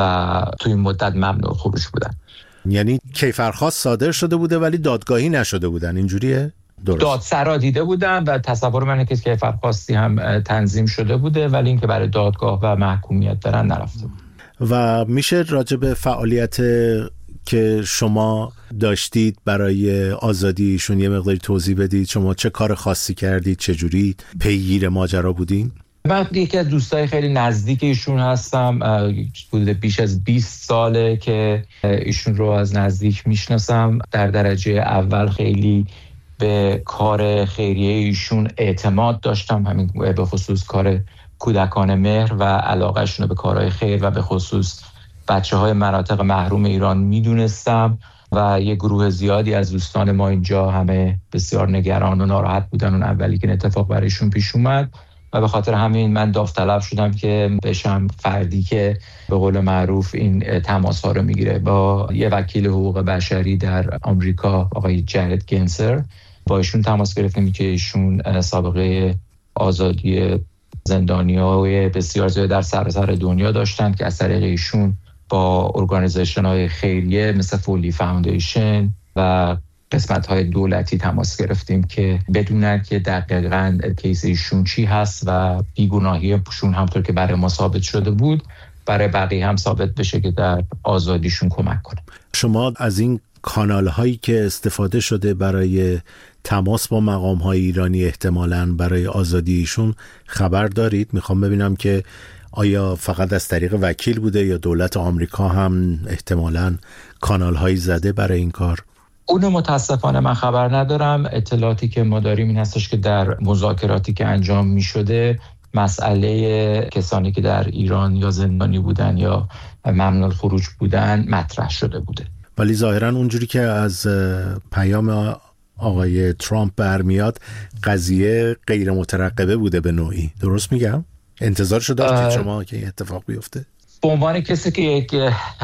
و توی این مدت ممنوع خروج بودن. یعنی کیفرخواست صادر شده بوده ولی دادگاهی نشده بودن، اینجوریه؟ درست. دادسرا دیده بودن و تصور من اینه که فرخواستی هم تنظیم شده بوده ولی اینکه برای دادگاه و محکومیت دارن نرفته بود. و میشه راجع به فعالیت که شما داشتید برای آزادیشون یه مقداری توضیح بدید؟ شما چه کار خاصی کردید؟ چجوری پیگیر ماجرا بودین؟ من یکی از دوستای خیلی نزدیک ایشون هستم، حدود بیش از 20 ساله که ایشون رو از نزدیک میشناسم. در درجه اول خیلی به کار خیریه ایشون اعتماد داشتم، همین به خصوص کار کودکان مهر و علاقهشون به کارهای خیر و به خصوص بچه‌های مناطق محروم ایران میدونستم و یه گروه زیادی از دوستان ما اینجا همه بسیار نگران و ناراحت بودن اون اولی که اتفاق برایشون پیش اومد و به خاطر همین من داوطلب شدم که بشم فردی که به قول معروف این تماس‌ها رو میگیره. با یه وکیل حقوق بشری در آمریکا آقای جرد گنسر با ایشون تماس گرفتیم که ایشون سابقه آزادی زندانیای بسیار زیاد در سراسر دنیا داشتن که از طریق ایشون با ارگانیزیشن‌های خیریه مثل فولی فاوندیشن و قسمت‌های دولتی تماس گرفتیم که بدونن که دقیقاً کیس ایشون چی هست و بیگناهیشون همطور که برای ما ثابت شده بود برای بقیه هم ثابت بشه که در آزادیشون کمک کنه. شما از این کانال هایی که استفاده شده برای تماس با مقام های ایرانی احتمالاً برای آزادیشون خبر دارید؟ میخوام ببینم که آیا فقط از طریق وکیل بوده یا دولت آمریکا هم احتمالاً کانال هایی زده برای این کار؟ اونو متاسفانه من خبر ندارم. اطلاعاتی که ما داریم این هستش که در مذاکراتی که انجام می شده مسئله کسانی که در ایران یا زندانی بودن یا ممنوع خروج بودن مطرح شده بوده. ولی ظاهراً اونجوری که از پیام آقای ترامپ برمیاد قضیه غیر مترقبه بوده به نوعی. درست میگم؟ انتظارشو داشتید شما که این اتفاق بیفته؟ به عنوان کسی که یک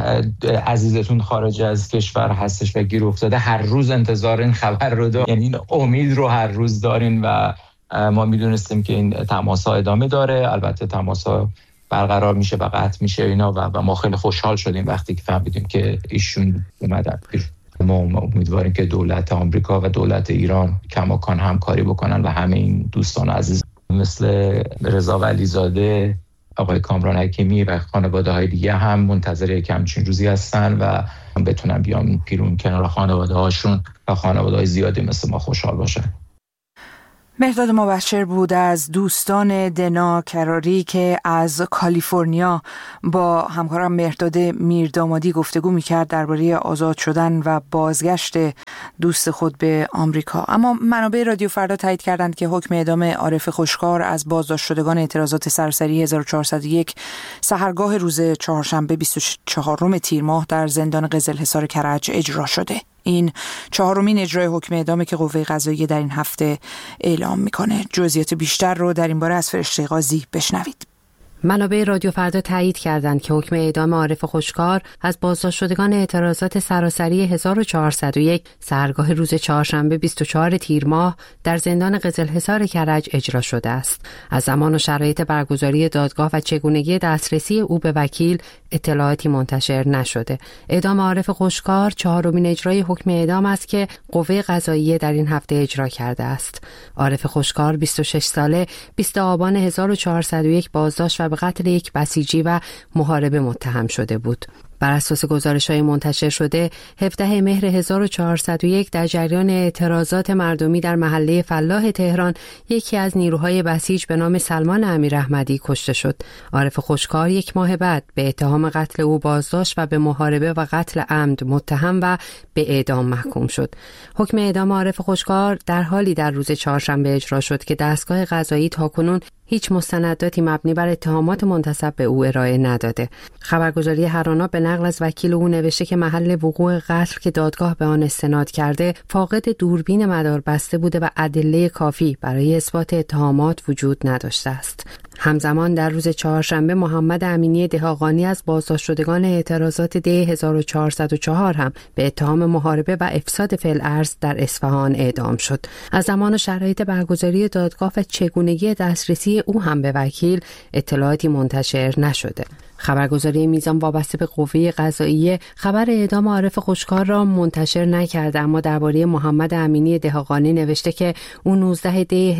عزیزتون خارج از کشور هستش و گیر افتاده، هر روز انتظار این خبر رو دارین، یعنی این امید رو هر روز دارین و ما میدونستیم که این تماس‌ها ادامه داره. البته تماس‌ها برقرار میشه و قطع میشه اینا و ما خیلی خوشحال شدیم وقتی که فهمیدیم که ایشون اومدن. ما امیدواریم که دولت آمریکا و دولت ایران کماکان همکاری بکنن و همه این دوستان عزیز مثل رضا ولیزاده، آقای کامران حکیمی و خانواده های دیگه هم منتظر یک همچین روزی هستن و بتونن بیان پیرون کنار خانواده هاشون و خانواده های زیادی مثل ما خوشحال باشن. مهرداد مبشر بود از دوستان دنا کراری که از کالیفرنیا با همکارم مهرداد میردامادی گفتگو میکرد درباره آزاد شدن و بازگشت دوست خود به آمریکا. اما منابع رادیو فردا تایید کردند که حکم اعدام عارف خوشکار از بازداشت شدگان اعتراضات سراسری 1401 سحرگاه روز چهارشنبه 24 تیر ماه در زندان قزلحصار کرج اجرا شده. این چهارمین اجرای حکم اعدامی که قوه قضاییه در این هفته اعلام میکنه. جزئیات بیشتر رو در این باره از فرشته قاضی بشنوید. منابع رادیو فردا تایید کردند که حکم اعدام عارف خوشکار از بازداشت شدگان اعتراضات سراسری 1401 سحرگاه روز چهارشنبه 24 تیر ماه در زندان قزلحصار کرج اجرا شده است. از زمان و شرایط برگزاری دادگاه و چگونگی دسترسی او به وکیل اطلاعاتی منتشر نشده. اعدام عارف خوشکار چهارمین اجرای حکم اعدام است که قوه قضاییه در این هفته اجرا کرده است. عارف خوشکار 26 ساله 20 آبان 1401 بازداشت و به قتل یک بسیجی و محاربه متهم شده بود. بر اساس گزارش‌های منتشر شده 17 مهر 1401 در جریان اعتراضات مردمی در محله فلاح تهران یکی از نیروهای بسیج به نام سلمان امیراحمدی کشته شد. عارف خوشکار یک ماه بعد به اتهام قتل او بازداشت و به محاربه و قتل عمد متهم و به اعدام محکوم شد. حکم اعدام عارف خوشکار در حالی در روز چهارشنبه اجرا شد که دستگاه قضایی تاکنون هیچ مستنداتی مبنی بر اتهامات منتسب به او ارائه نداده. خبرگزاری هرانا به نقل از وکیل او نوشته که محل وقوع قتل که دادگاه به آن استناد کرده فاقد دوربین مداربسته بوده و ادله کافی برای اثبات اتهامات وجود نداشته است. همزمان در روز چهارشنبه محمد امینی دهاقانی از بازداشت شدگان اعتراضات دی 1404 هم به اتهام محاربه و افساد فی‌الارض در اصفهان اعدام شد. از زمان و شرایط برگزاری دادگاه و چگونگی دسترسی او هم به وکیل اطلاعاتی منتشر نشده. خبرگزاری میزان وابسته به قوه قضاییه خبر اعدام عارف خوشکار را منتشر نکرده، اما درباره محمد امینی دهاقانی نوشته که او 19 دی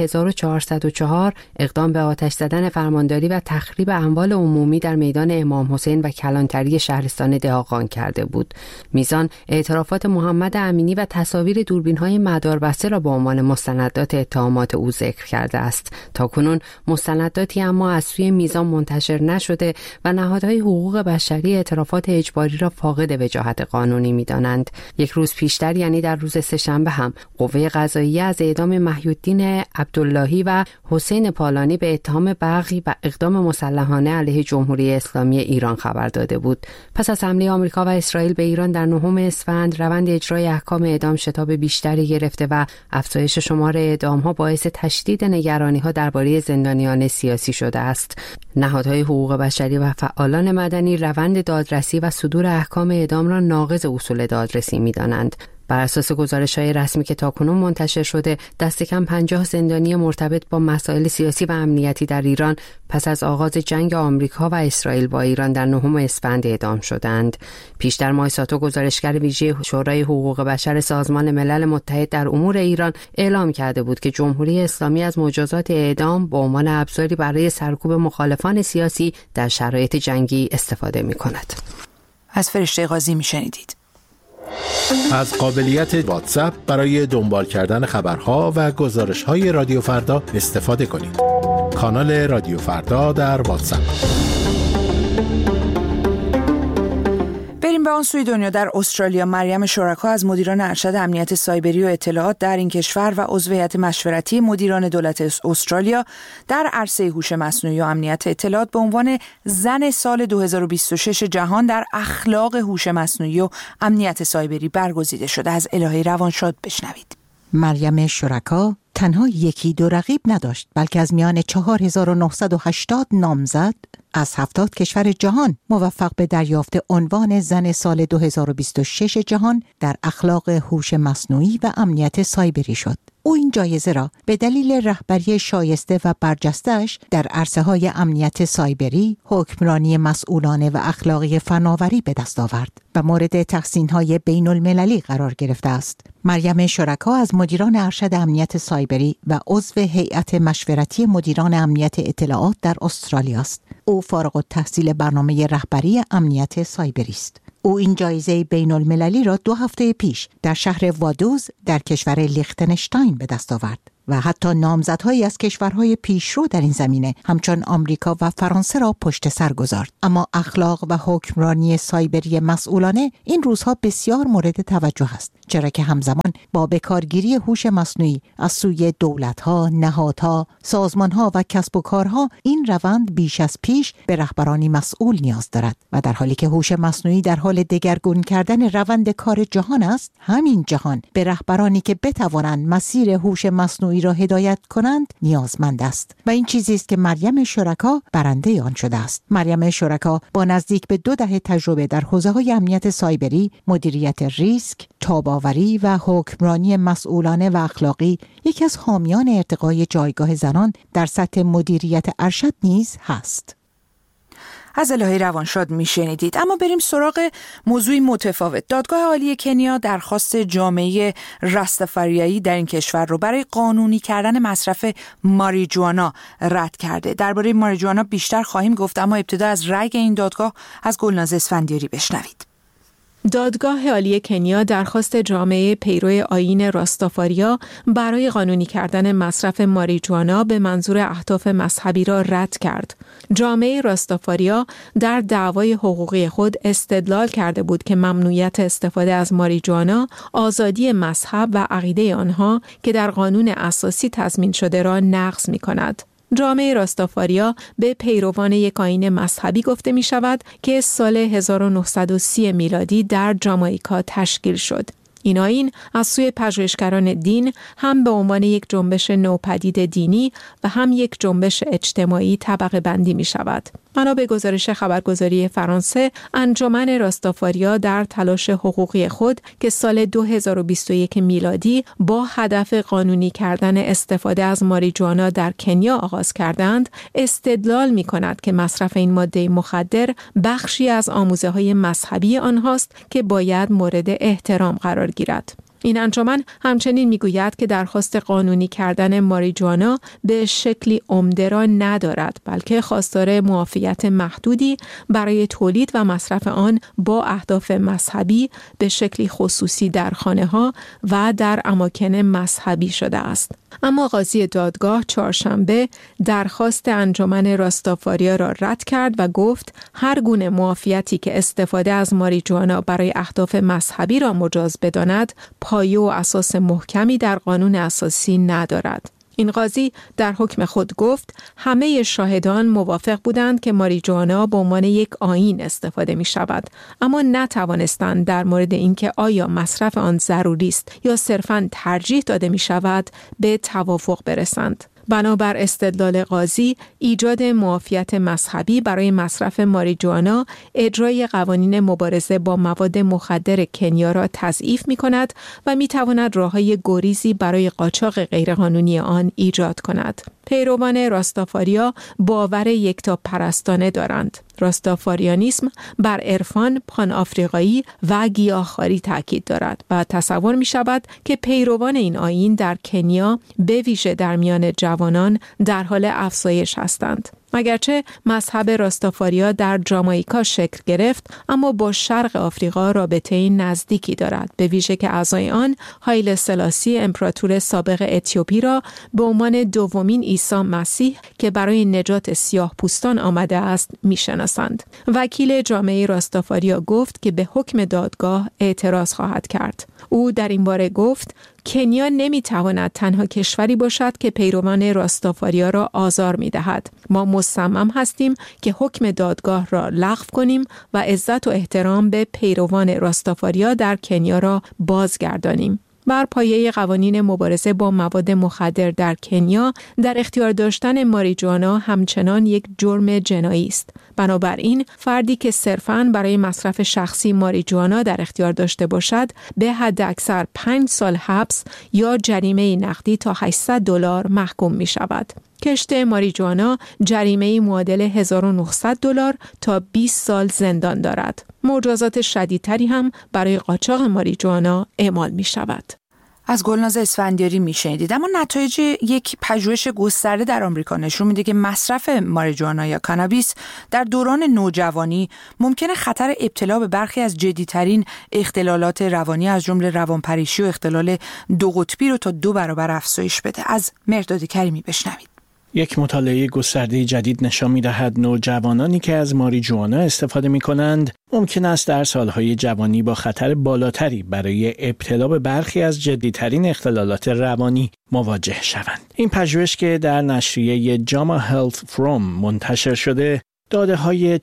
1404 اقدام به آتش زدن فرمانداری و تخریب اموال عمومی در میدان امام حسین و کلانتری شهرستان دهاقان کرده بود. میزان اعترافات محمد امینی و تصاویر دوربین‌های مداربسته را به عنوان مستندات اتهامات او ذکر کرده است. تاکنون مستنداتی اما از سوی میزان منتشر نشده و نهادهای حقوق بشری اعترافات اجباری را فاقد وجاهت قانونی می‌دانند. یک روز پیشتر یعنی در روز سه‌شنبه هم قوه قضاییه از اعدام محی‌الدین عبداللهی و حسین پالانی به اتهام بغی و اقدام مسلحانه علیه جمهوری اسلامی ایران خبر داده بود. پس از حمله آمریکا و اسرائیل به ایران در 9 اسفند روند اجرای احکام اعدام شتاب بیشتری گرفته و افزایش شمار اعدام‌ها باعث تشدید نگرانی‌ها درباره زندانیان سیاسی شده است. نهادهای حقوق بشری و فعالان مدنی روند دادرسی و صدور احکام اعدام را ناقض اصول دادرسی می‌دانند. بر اساس گزارش‌های رسمی که تاکنون منتشر شده، دست کم 50 زندانی مرتبط با مسائل سیاسی و امنیتی در ایران پس از آغاز جنگ آمریکا و اسرائیل با ایران در 9 اسفند اعدام شدند. پیشتر مایساتو گزارشگر ویژه شورای حقوق بشر سازمان ملل متحد در امور ایران اعلام کرده بود که جمهوری اسلامی از مجازات اعدام به عنوان ابزاری برای سرکوب مخالفان سیاسی در شرایط جنگی استفاده می‌کند. از فرشته قاضی می‌شنیدید. از قابلیت واتساپ برای دنبال کردن خبرها و گزارش‌های رادیو فردا استفاده کنید. کانال رادیو فردا در واتساپ. بریم به آن سوی دنیا. در استرالیا مریم شرکا از مدیران ارشد امنیت سایبری و اطلاعات در این کشور و عضو هیئت مشورتی مدیران دولت استرالیا در عرصه هوش مصنوعی و امنیت اطلاعات به عنوان زن سال 2026 جهان در اخلاق هوش مصنوعی و امنیت سایبری برگزیده شده. از الهه روانشاد بشنوید. مریم شرکا تنها یکی دو رقیب نداشت، بلکه از میان 4980 نامزد از 70 کشور جهان موفق به دریافت عنوان زن سال 2026 جهان در اخلاق هوش مصنوعی و امنیت سایبری شد. او این جایزه را به دلیل رهبری شایسته و برجسته‌اش در عرصه‌های امنیت سایبری، حکمرانی مسئولانه و اخلاقی فناوری به دست آورد و مورد تحسین‌های بین‌المللی قرار گرفته است. مریم شرکا از مدیران ارشد امنیت سایبری و عضو هیئت مشورتی مدیران امنیت اطلاعات در استرالیا است. او فارغ التحصیل برنامه رهبری امنیت سایبری است. او این جایزه بین المللی را 2 هفته پیش در شهر وادوز در کشور لیختنشتاین به دست آورد و حتی نامزدهایی از کشورهای پیشرو در این زمینه همچون آمریکا و فرانسه را پشت سر گذارد. اما اخلاق و حکمرانی سایبری مسئولانه این روزها بسیار مورد توجه است، چرا که همزمان با بکارگیری هوش مصنوعی از سوی دولت‌ها، نهادها، سازمان‌ها و کسب و کارها این روند بیش از پیش به رهبرانی مسئول نیاز دارد و در حالی که هوش مصنوعی در حال دگرگون کردن روند کار جهان است، همین جهان به رهبرانی که بتوانند مسیر هوش مصنوعی را هدایت کنند نیازمند است و این چیزی است که مریم شرکا برنده آن شده است. مریم شرکا با نزدیک به 2 دهه تجربه در حوزه‌های امنیت سایبری، مدیریت ریسک، تاب‌آوری و حکمرانی مسئولانه و اخلاقی یکی از حامیان ارتقای جایگاه زنان در سطح مدیریت ارشد نیز هست. از الهه روانشاد میشنیدید. اما بریم سراغ موضوعی متفاوت. دادگاه عالی کنیا درخواست جامعه راستافاریایی در این کشور رو برای قانونی کردن مصرف ماریجوانا رد کرده. درباره ماریجوانا بیشتر خواهیم گفت، اما ابتدا از رأی این دادگاه از گلناز اسفندیاری بشنوید. دادگاه عالی کنیا درخواست جامعه پیرو آیین راستافاریا برای قانونی کردن مصرف ماریجوانا به منظور اهداف مذهبی را رد کرد. جامعه راستافاریا در دعوای حقوقی خود استدلال کرده بود که ممنوعیت استفاده از ماریجوانا آزادی مذهب و عقیده آنها که در قانون اساسی تضمین شده را نقض می‌کند. جامعه راستافاریا به پیروان یک آیین مذهبی گفته می شود که سال 1930 میلادی در جامائیکا تشکیل شد. این آیین از سوی پژوهشگران دین هم به عنوان یک جنبش نوپدید دینی و هم یک جنبش اجتماعی طبقه بندی می شود. بنا به گزارش خبرگزاری فرانسه، انجمن راستافاریا در تلاش حقوقی خود که سال 2021 میلادی با هدف قانونی کردن استفاده از ماریجوانا در کنیا آغاز کردند، استدلال می کند که مصرف این ماده مخدر بخشی از آموزه‌های مذهبی آنهاست که باید مورد احترام قرار گیرد. این انجمن همچنین میگوید که درخواست قانونی کردن ماریجوانا به شکلی عمده را ندارد، بلکه خواستار معافیت محدودی برای تولید و مصرف آن با اهداف مذهبی به شکلی خصوصی در خانه‌ها و در اماکن مذهبی شده است. اما قاضی دادگاه چهارشنبه درخواست انجمن راستافاریا را رد کرد و گفت هر گونه معافیتی که استفاده از ماریجوانا برای اهداف مذهبی را مجاز بداند، پایه و اساس محکمی در قانون اساسی ندارد. این قاضی در حکم خود گفت همه شاهدان موافق بودند که ماریجوانا به عنوان یک آیین استفاده می شود، اما نتوانستند در مورد اینکه آیا مصرف آن ضروری است یا صرفاً ترجیح داده می شود به توافق برسند. بنابر استدلال قاضی، ایجاد معافیت مذهبی برای مصرف ماریجوانا اجرای قوانین مبارزه با مواد مخدر کنیا را تضعیف می کند و می تواند راههای گریزی برای قاچاق غیرقانونی آن ایجاد کند. پیروان راستافاریا باور یکتاپرستانه دارند. راستافاریانیسم بر عرفان پان آفریقایی و گیاهخواری تاکید دارد و تصور می شود که پیروان این آیین در کنیا به ویژه در میان جوانان در حال افزایش هستند. اگرچه مذهب راستافاریا در جامائیکا شکل گرفت، اما با شرق آفریقا رابطه نزدیکی دارد، به ویژه که اعضای آن هایل سلاسی امپراتور سابق اتیوپی را به عنوان دومین عیسی مسیح که برای نجات سیاه پوستان آمده است میشناسند. وکیل جامعه راستافاریا گفت که به حکم دادگاه اعتراض خواهد کرد. او در این باره گفت کنیا نمیتواند تنها کشوری باشد که پیروان راستافاریا را آزار میدهد. ما مصمم هستیم که حکم دادگاه را لغو کنیم و عزت و احترام به پیروان راستافاریا در کنیا را بازگردانیم. بر پایه قوانین مبارزه با مواد مخدر در کنیا، در اختیار داشتن ماریجوانا همچنان یک جرم جنایی است. بنابراین فردی که صرفاً برای مصرف شخصی ماریجوانا در اختیار داشته باشد به حد اکثر 5 سال حبس یا جریمه نقدی تا $800 محکوم می شود. کشت ماریجوانا جریمه معادل $1900 تا 20 سال زندان دارد. مجازات شدیدتری هم برای قاچاق ماریجوانا اعمال می شود. از گلناز اسفندیاری میشنیدید. اما نتایج یک پژوهش گسترده در آمریکا نشون میده که مصرف ماریجوانا یا کانابیس در دوران نوجوانی ممکنه خطر ابتلا به برخی از جدی‌ترین اختلالات روانی از جمله روانپریشی و اختلال دو قطبی رو تا 2 برابر افزایش بده. از مهرداد کریمی بشنوید. یک مطالعه گسترده جدید نشان می‌دهد نوجوانانی که از ماریجوانا استفاده می‌کنند ممکن است در سالهای جوانی با خطر بالاتری برای ابتلا به برخی از جدی‌ترین اختلالات روانی مواجه شوند. این پژوهش که در نشریه جاما هلت فروم منتشر شده، داده‌های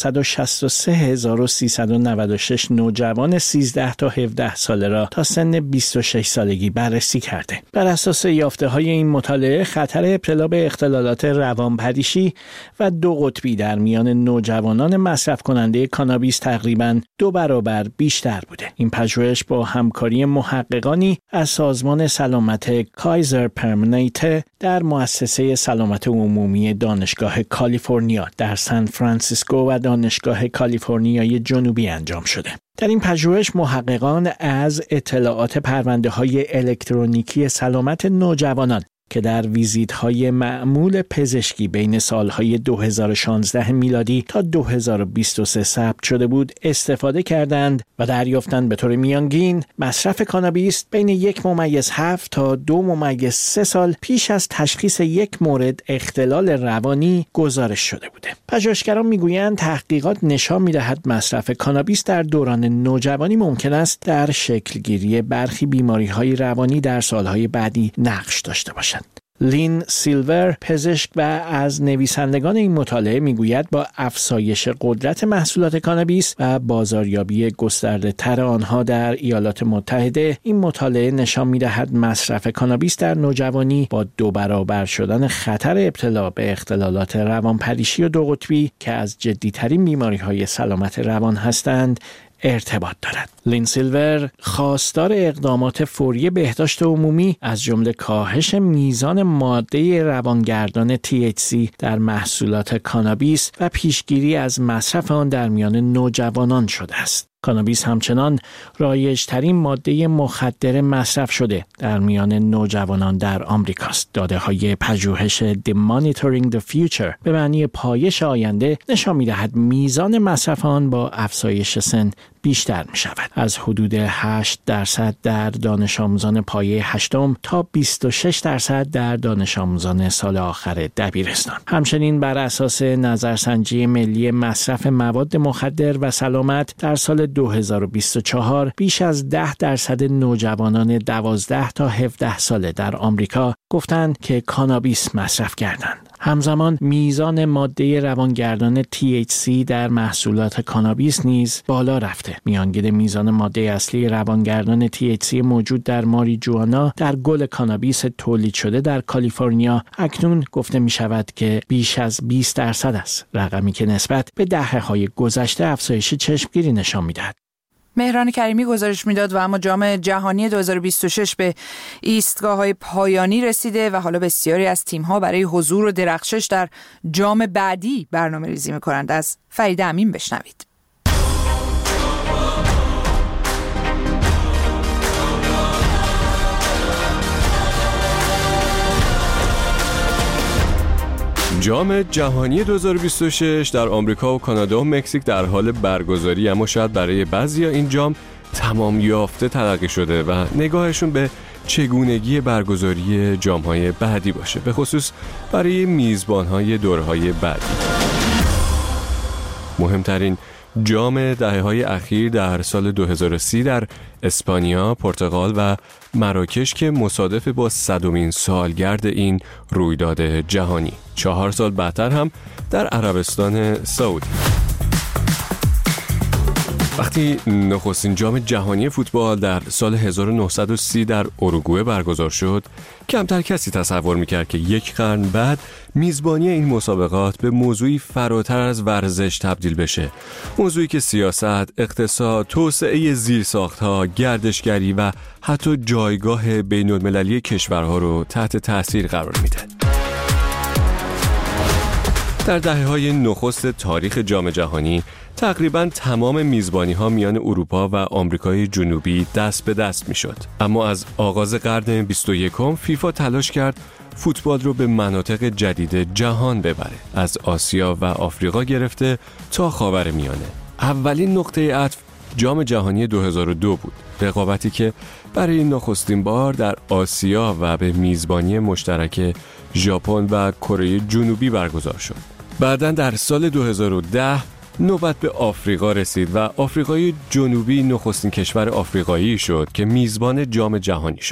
463,396 نوجوان 13 تا 17 ساله را تا سن 26 سالگی بررسی کرده. بر اساس یافته‌های این مطالعه، خطر ابتلا به اختلالات روانپریشی و دو قطبی در میان نوجوانان مصرف کننده کانابیس تقریباً 2 برابر بیشتر بوده. این پژوهش با همکاری محققانی از سازمان سلامت کایزر پرمنیته در مؤسسه سلامت عمومی دانشگاه کالیفرنیا در سان فرانسیسکو و دانشگاه کالیفرنیای جنوبی انجام شده. در این پژوهش محققان از اطلاعات پرونده‌های الکترونیکی سلامت نوجوانان که در ویزیت‌های معمول پزشکی بین سالهای 2016 میلادی تا 2023 ثبت شده بود استفاده کردند و دریافتند به طور میانگین مصرف کانابیس بین 1.7 تا 2.3 سال پیش از تشخیص یک مورد اختلال روانی گزارش شده بوده. پژوهشگران میگویند تحقیقات نشان می‌دهد مصرف کانابیس در دوران نوجوانی ممکن است در شکلگیری برخی بیماری‌های روانی در سالهای بعدی نقش داشته باشد. لین سیلور، پزشک و از نویسندگان این مطالعه، میگوید با افزایش قدرت محصولات کانابیس و بازاریابی گسترده تر آنها در ایالات متحده، این مطالعه نشان میدهد مصرف کانابیس در نوجوانی با 2 برابر شدن خطر ابتلا به اختلالات روانپریشی و دو قطبی که از جدی‌ترین بیماری‌های سلامت روان هستند ارتباط دارد. لین سیلور خواستار اقدامات فوری بهداشت عمومی از جمله کاهش میزان ماده روانگردان THC در محصولات کانابیس و پیشگیری از مصرف آن در میان نوجوانان شده است. کانابیس همچنان رایج‌ترین ماده مخدر مصرف شده در میان نوجوانان در آمریکاست. داده‌های پژوهش The Monitoring the Future به معنی پایش آینده نشان می‌دهد میزان مصرف آن با افزایش سن بیشتر می شود. از حدود 8% در دانش آموزان پایه 8م تا 26% در دانش آموزان سال آخر دبیرستان. همچنین بر اساس نظرسنجی ملی مصرف مواد مخدر و سلامت در سال 2024 بیش از 10% نوجوانان 12 تا 17 ساله در آمریکا گفتند که کانابیس مصرف کردند. همزمان میزان ماده روانگردان THC در محصولات کانابیس نیز بالا رفته. میانگین میزان ماده اصلی روانگردان THC موجود در ماریجوانا در گل کانابیس تولید شده در کالیفرنیا اکنون گفته می شود که بیش از 20% است، رقمی که نسبت به دهه‌های گذشته افزایش چشمگیری نشان می‌دهد. مهران کریمی گزارش میداد و اما جام جهانی 2026 به ایستگاه‌های پایانی رسیده و حالا بسیاری از تیم‌ها برای حضور و درخشش در جام بعدی برنامه‌ریزی می‌کنند. از فرید امین بشنوید. جام جهانی 2026 در آمریکا و کانادا و مکزیک در حال برگزاری، اما شاید برای بعضیا این جام تمام یافته تلقی شده و نگاهشون به چگونگی برگزاری جام‌های بعدی باشه، به خصوص برای میزبان‌های دورهای بعدی. مهمترین جام دهه‌های اخیر در سال 2030 در اسپانیا، پرتغال و مراکش که مصادف با 100مین سالگرد این رویداد جهانی. 4 سال بعدتر هم در عربستان سعودی. وقتی نخستین جام جهانی فوتبال در سال 1930 در اوروگوئه برگزار شد، کمتر کسی تصور میکرد که یک قرن بعد میزبانی این مسابقات به موضوعی فراتر از ورزش تبدیل بشه. موضوعی که سیاست، اقتصاد، توسعه زیرساخت‌ها، گردشگری و حتی جایگاه بین‌المللی کشورها رو تحت تأثیر قرار میده. در دهه‌های نخست تاریخ جام جهانی تقریباً تمام میزبانی‌ها میان اروپا و آمریکای جنوبی دست به دست میشد. اما از آغاز قرن 21 فیفا تلاش کرد فوتبال رو به مناطق جدید جهان ببره، از آسیا و آفریقا گرفته تا خاورمیانه. اولین نقطه عطف جام جهانی 2002 بود، رقابتی که برای نخستین بار در آسیا و به میزبانی مشترک ژاپن و کره جنوبی برگزار شد. بعداً در سال 2010 نوبت به آفریقا رسید و آفریقای جنوبی نخستین کشور آفریقایی شد که میزبان جام جهانی شد.